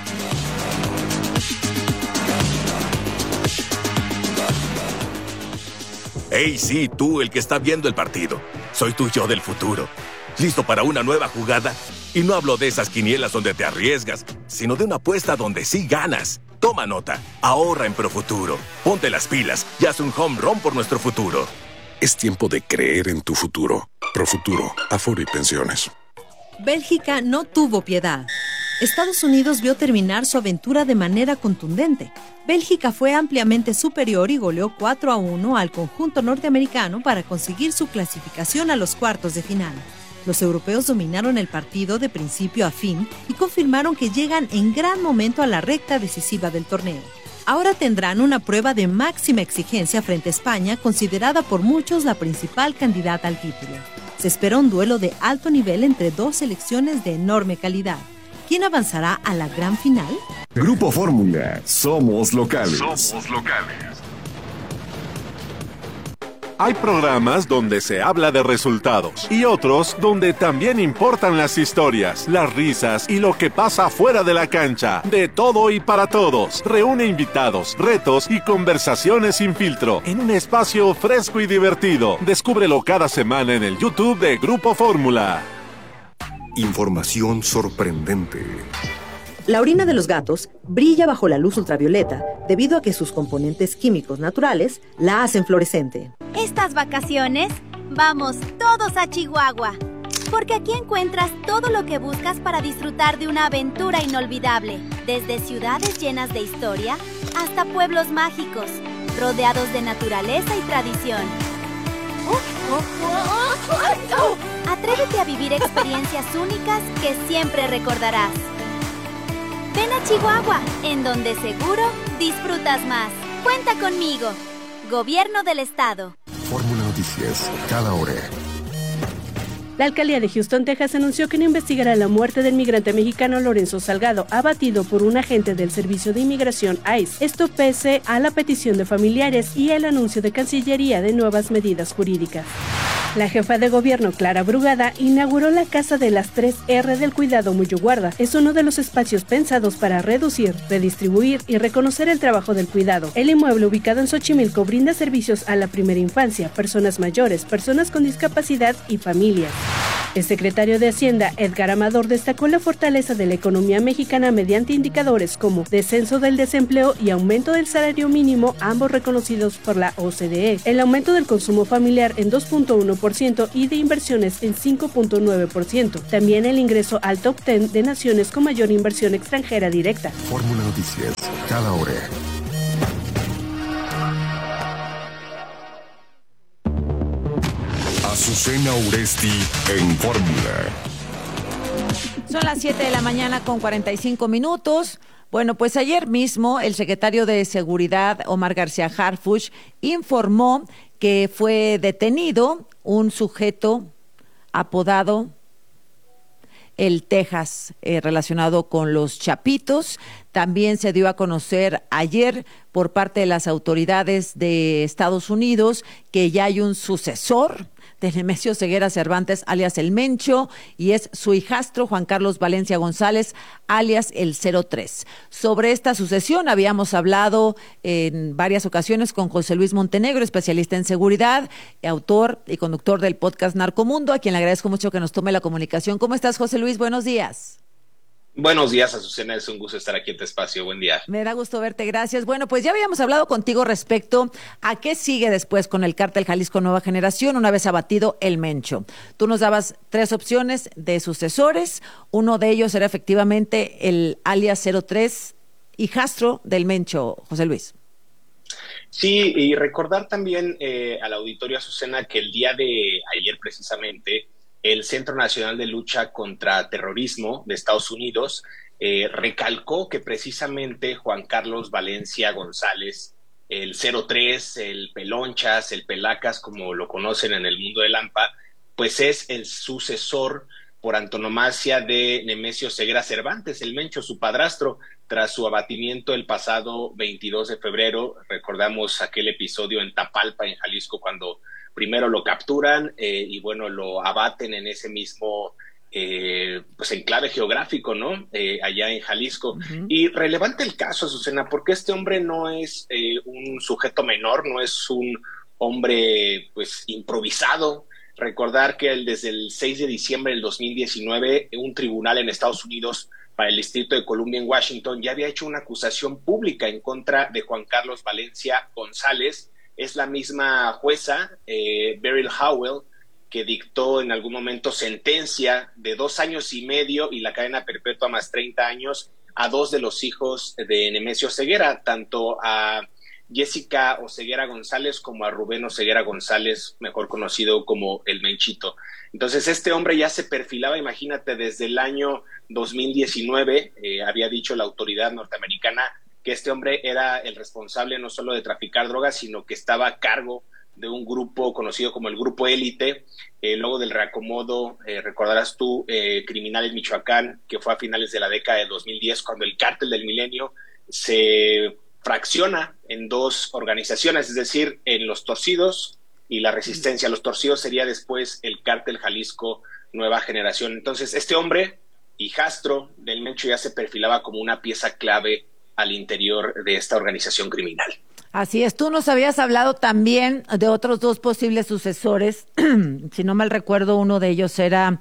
Hey, sí, tú, el que está viendo el partido. Soy tu yo del futuro. ¿Listo para una nueva jugada? Y no hablo de esas quinielas donde te arriesgas, sino de una apuesta donde sí ganas. Toma nota. Ahorra en Profuturo. Ponte las pilas y haz un home run por nuestro futuro.
Es tiempo de creer en tu futuro. Profuturo, Afore y Pensiones.
Bélgica no tuvo piedad. Estados Unidos vio terminar su aventura de manera contundente. Bélgica fue ampliamente superior y goleó 4-1 al conjunto norteamericano para conseguir su clasificación a los cuartos de final. Los europeos dominaron el partido de principio a fin y confirmaron que llegan en gran momento a la recta decisiva del torneo. Ahora tendrán una prueba de máxima exigencia frente a España, considerada por muchos la principal candidata al título. Se espera un duelo de alto nivel entre 2 selecciones de enorme calidad. ¿Quién avanzará a la gran final?
Grupo Fórmula. Somos locales.
Hay programas donde se habla de resultados y otros donde también importan las historias, las risas y lo que pasa fuera de la cancha. De todo y para todos. Reúne invitados, retos y conversaciones sin filtro en un espacio fresco y divertido. Descúbrelo cada semana en el YouTube de Grupo Fórmula.
Información sorprendente.
La orina de los gatos brilla bajo la luz ultravioleta debido a que sus componentes químicos naturales la hacen fluorescente.
Estas vacaciones, vamos todos a Chihuahua, porque aquí encuentras todo lo que buscas para disfrutar de una aventura inolvidable, desde ciudades llenas de historia hasta pueblos mágicos, rodeados de naturaleza y tradición. Atrévete a vivir experiencias únicas que siempre recordarás. Ven a Chihuahua, en donde seguro disfrutas más. Cuenta conmigo. Gobierno del Estado.
Fórmula Noticias, cada hora.
La alcaldía de Houston, Texas, anunció que no investigará la muerte del migrante mexicano Lorenzo Salgado, abatido por un agente del Servicio de Inmigración ICE. Esto pese a la petición de familiares y el anuncio de Cancillería de nuevas medidas jurídicas. La jefa de gobierno, Clara Brugada, inauguró la Casa de las 3R del Cuidado Muyuguarda. Es uno de los espacios pensados para reducir, redistribuir y reconocer el trabajo del cuidado. El inmueble, ubicado en Xochimilco, brinda servicios a la primera infancia, personas mayores, personas con discapacidad y familias. El secretario de Hacienda, Edgar Amador, destacó la fortaleza de la economía mexicana mediante indicadores como descenso del desempleo y aumento del salario mínimo, ambos reconocidos por la OCDE. El aumento del consumo familiar en 2.1% y de inversiones en 5.9%. También el ingreso al top 10 de naciones con mayor inversión extranjera directa.
Fórmula Noticias, cada hora. Azucena Uresti en Fórmula.
Son las 7 de la mañana con 45 minutos. Bueno, pues ayer mismo el secretario de Seguridad, Omar García Harfuch, informó que fue detenido un sujeto apodado el Texas, relacionado con los Chapitos. También se dio a conocer ayer por parte de las autoridades de Estados Unidos que ya hay un sucesor de Nemesio Ceguera Cervantes, alias El Mencho, y es su hijastro, Juan Carlos Valencia González, alias El 03. Sobre esta sucesión habíamos hablado en varias ocasiones con José Luis Montenegro, especialista en seguridad, autor y conductor del podcast Narcomundo, a quien le agradezco mucho que nos tome la comunicación. ¿Cómo estás, José Luis? Buenos días.
Buenos días, Azucena, es un gusto estar aquí en tu espacio, buen día.
Me da gusto verte, gracias. Bueno, pues ya habíamos hablado contigo respecto a qué sigue después con el cártel Jalisco Nueva Generación una vez abatido El Mencho. Tú nos dabas 3 opciones de sucesores, uno de ellos era efectivamente el alias 03, hijastro del Mencho, José Luis.
Sí, y recordar también al auditorio, Azucena, que el día de ayer precisamente el Centro Nacional de Lucha contra Terrorismo de Estados Unidos recalcó que precisamente Juan Carlos Valencia González, el 03, el Pelonchas, el Pelacas, como lo conocen en el mundo del AMPA, pues es el sucesor por antonomasia de Nemesio Ceguera Cervantes, el Mencho, su padrastro, tras su abatimiento el pasado 22 de febrero. Recordamos aquel episodio en Tapalpa, en Jalisco, cuando primero lo capturan y bueno, lo abaten en ese mismo pues enclave geográfico, ¿no? Allá en Jalisco. Uh-huh. Y relevante el caso, Azucena, porque este hombre no es un sujeto menor, no es un hombre pues improvisado. Recordar que desde el 6 de diciembre del 2019, un tribunal en Estados Unidos para el Distrito de Columbia en Washington ya había hecho una acusación pública en contra de Juan Carlos Valencia González. Es la misma jueza, Beryl Howell, que dictó en algún momento sentencia de 2 años y medio y la cadena perpetua más 30 años a 2 de los hijos de Nemesio Ceguera, tanto a Jessica Oseguera González como a Rubén Oseguera González, mejor conocido como El Menchito. Entonces este hombre ya se perfilaba, imagínate, desde el año 2019, había dicho la autoridad norteamericana que este hombre era el responsable no solo de traficar drogas, sino que estaba a cargo de un grupo conocido como el Grupo Élite, luego del reacomodo, recordarás tú, criminal en Michoacán, que fue a finales de la década de 2010, cuando el Cártel del Milenio se fracciona en 2 organizaciones, es decir, en Los Torcidos y la Resistencia. Los Torcidos sería después el Cártel Jalisco Nueva Generación. Entonces, este hombre, hijastro del Mencho, ya se perfilaba como una pieza clave al interior de esta organización criminal.
Así es, tú nos habías hablado también de otros 2 posibles sucesores, si no mal recuerdo, uno de ellos era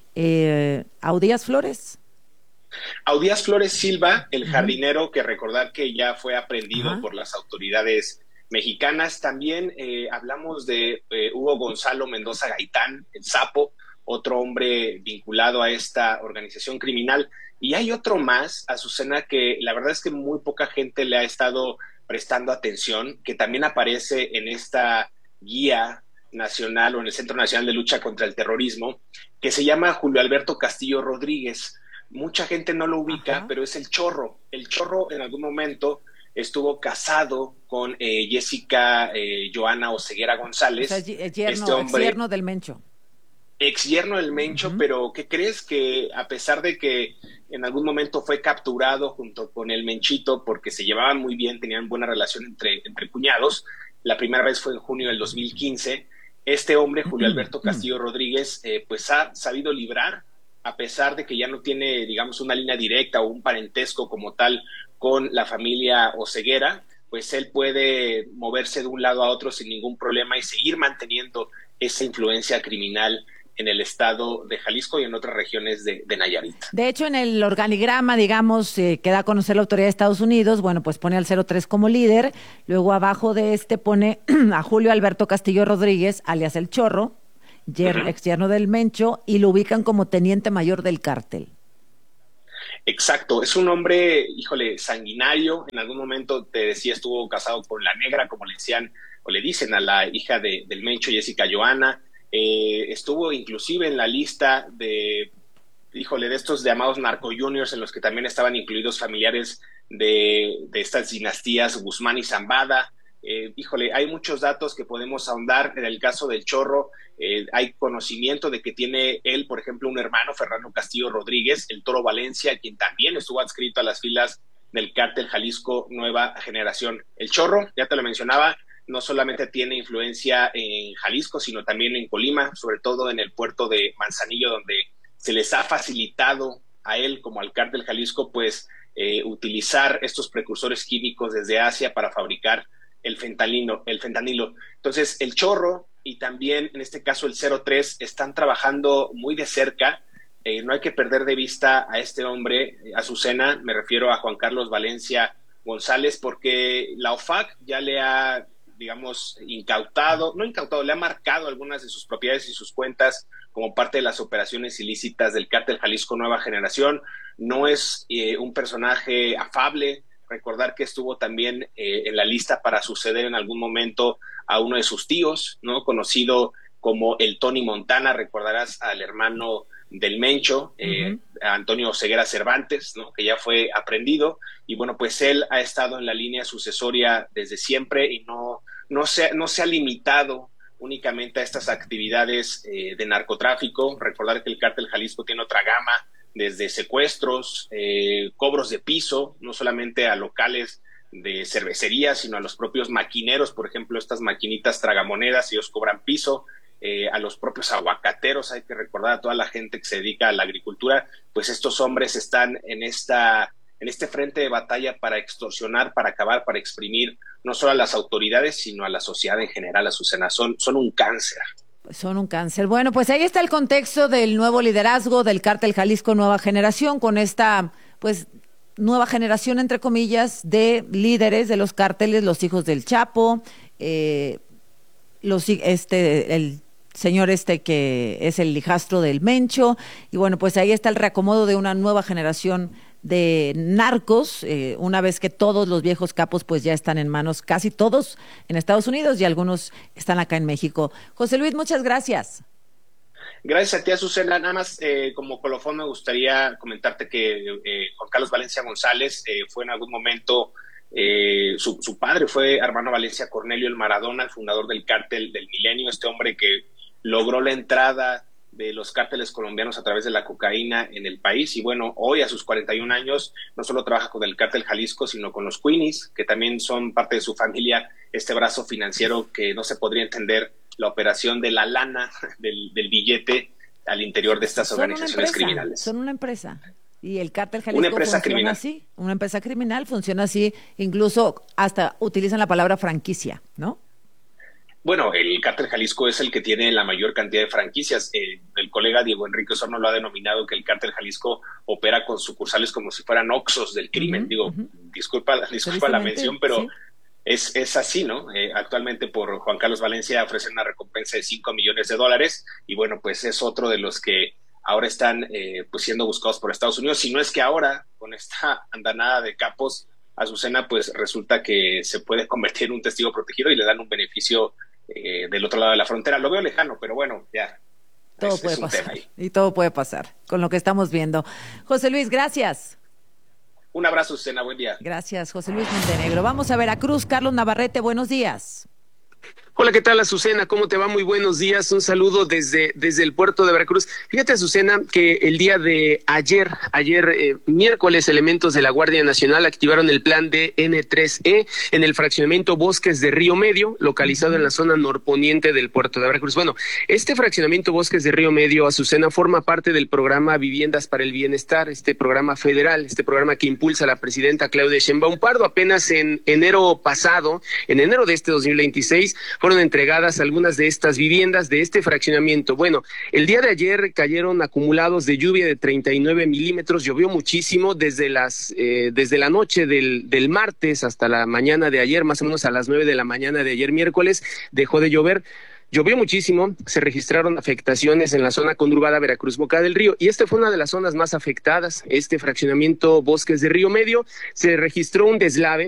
Audías Flores.
Audías Flores Silva, el jardinero, que recordar que ya fue aprehendido por las autoridades mexicanas. También hablamos de Hugo Gonzalo Mendoza Gaitán, el Sapo, otro hombre vinculado a esta organización criminal. Y hay otro más, Azucena, que la verdad es que muy poca gente le ha estado prestando atención, que también aparece en esta guía nacional o en el Centro Nacional de Lucha contra el Terrorismo, que se llama Julio Alberto Castillo Rodríguez. Mucha gente no lo ubica, pero es el Chorro. El Chorro en algún momento estuvo casado con Jessica Joana Oseguera González.
O sea, yerno del Mencho.
ex yerno del Mencho, pero ¿qué crees? Que a pesar de que en algún momento fue capturado junto con el Menchito porque se llevaban muy bien, tenían buena relación entre cuñados, la primera vez fue en junio del 2015, este hombre, Julio Alberto Castillo Rodríguez, pues ha sabido librar, a pesar de que ya no tiene, digamos, una línea directa o un parentesco como tal con la familia Oseguera, pues él puede moverse de un lado a otro sin ningún problema y seguir manteniendo esa influencia criminal en el estado de Jalisco y en otras regiones de Nayarit.
De hecho, en el organigrama, digamos, que da a conocer la autoridad de Estados Unidos, bueno, pues pone al 03 como líder, luego abajo de pone a Julio Alberto Castillo Rodríguez, alias El Chorro, ex yerno del Mencho, y lo ubican como teniente mayor del cártel.
Exacto, es un hombre, híjole, sanguinario. En algún momento, te decía, estuvo casado con la negra, como le decían o le dicen a la hija del Mencho, Jessica Joana. Estuvo inclusive en la lista de estos llamados narco juniors, en los que también estaban incluidos familiares de estas dinastías Guzmán y Zambada. Hay muchos datos que podemos ahondar. En el caso del Chorro, hay conocimiento de que tiene él, por ejemplo, un hermano, Fernando Castillo Rodríguez, el Toro Valencia, quien también estuvo adscrito a las filas del cártel Jalisco Nueva Generación. El Chorro, ya te lo mencionaba, no solamente tiene influencia en Jalisco, sino también en Colima, sobre todo en el puerto de Manzanillo, donde se les ha facilitado a él, como al cártel Jalisco, pues utilizar estos precursores químicos desde Asia para fabricar el fentanilo. Entonces, el Chorro y también, en este caso, el 03 están trabajando muy de cerca. No hay que perder de vista a este hombre, Azucena, me refiero a Juan Carlos Valencia González, porque la OFAC ya le ha, digamos, le ha marcado algunas de sus propiedades y sus cuentas como parte de las operaciones ilícitas del cártel Jalisco Nueva Generación. No es un personaje afable. Recordar que estuvo también en la lista para suceder en algún momento a uno de sus tíos, ¿no? Conocido como el Tony Montana. Recordarás al hermano del Mencho, Antonio Oseguera Cervantes, ¿no? Que ya fue aprehendido. Y bueno, pues él ha estado en la línea sucesoria desde siempre y no se ha limitado únicamente a estas actividades de narcotráfico. Recordar que el cártel Jalisco tiene otra gama, desde secuestros, cobros de piso, no solamente a locales de cervecería, sino a los propios maquineros. Por ejemplo, estas maquinitas tragamonedas, ellos cobran piso, a los propios aguacateros. Hay que recordar a toda la gente que se dedica a la agricultura, pues estos hombres están en este frente de batalla para extorsionar, para acabar, para exprimir no solo a las autoridades, sino a la sociedad en general. Azucena, son un cáncer.
Son un cáncer. Bueno, pues ahí está el contexto del nuevo liderazgo del cártel Jalisco Nueva Generación, con esta, pues, nueva generación, entre comillas, de líderes de los cárteles, los hijos del Chapo, el señor que es el hijastro del Mencho, y bueno, pues ahí está el reacomodo de una nueva generación de narcos, una vez que todos los viejos capos pues ya están en manos, casi todos en Estados Unidos, y algunos están acá en México. José Luis, muchas gracias.
Gracias a ti, Azucena. Nada más como colofón me gustaría comentarte que Juan Carlos Valencia González fue en algún momento, su padre fue Armando Valencia Cornelio el Maradona, el fundador del cártel del Milenio, este hombre que logró la entrada de los cárteles colombianos a través de la cocaína en el país. Y bueno, hoy a sus 41 años no solo trabaja con el cártel Jalisco, sino con los Queenies, que también son parte de su familia, este brazo financiero que no se podría entender la operación de la lana del billete al interior de estas organizaciones criminales.
Son una empresa. Y el cártel Jalisco funciona así. Una empresa criminal funciona así, incluso hasta utilizan la palabra franquicia, ¿no?
Bueno, el cártel Jalisco es el que tiene la mayor cantidad de franquicias. El colega Diego Enrique Osorno lo ha denominado que el cártel Jalisco opera con sucursales como si fueran Oxxos del crimen. Disculpa la mención, pero sí. Es así, ¿no? Actualmente por Juan Carlos Valencia ofrecen una recompensa de $5 millones, y bueno, pues es otro de los que ahora están pues siendo buscados por Estados Unidos. Si no es que ahora, con esta andanada de capos, Azucena, pues resulta que se puede convertir en un testigo protegido y le dan un beneficio del otro lado de la frontera. Lo veo lejano, pero bueno, ya.
Todo puede pasar. Y todo puede pasar con lo que estamos viendo. José Luis, gracias.
Un abrazo, Azucena, buen día.
Gracias, José Luis Montenegro. Vamos a Veracruz. Carlos Navarrete, buenos días.
Hola, ¿qué tal, Azucena? ¿Cómo te va? Muy buenos días. Un saludo desde el puerto de Veracruz. Fíjate, Azucena, que el día de ayer, miércoles, elementos de la Guardia Nacional activaron el plan de N3E en el fraccionamiento Bosques de Río Medio, localizado en la zona norponiente del puerto de Veracruz. Bueno, este fraccionamiento Bosques de Río Medio, Azucena, forma parte del programa Viviendas para el Bienestar, este programa federal, este programa que impulsa la presidenta Claudia Sheinbaum Pardo. Apenas en enero pasado, en enero de este 2026, fueron entregadas algunas de estas viviendas de este fraccionamiento. Bueno, el día de ayer cayeron acumulados de lluvia de 39 milímetros, llovió muchísimo desde la noche del martes hasta la mañana de ayer, más o menos a las 9 de la mañana de ayer miércoles, dejó de llover. Llovió muchísimo, se registraron afectaciones en la zona conurbada Veracruz-Boca del Río, y esta fue una de las zonas más afectadas. Este fraccionamiento Bosques de Río Medio, se registró un deslave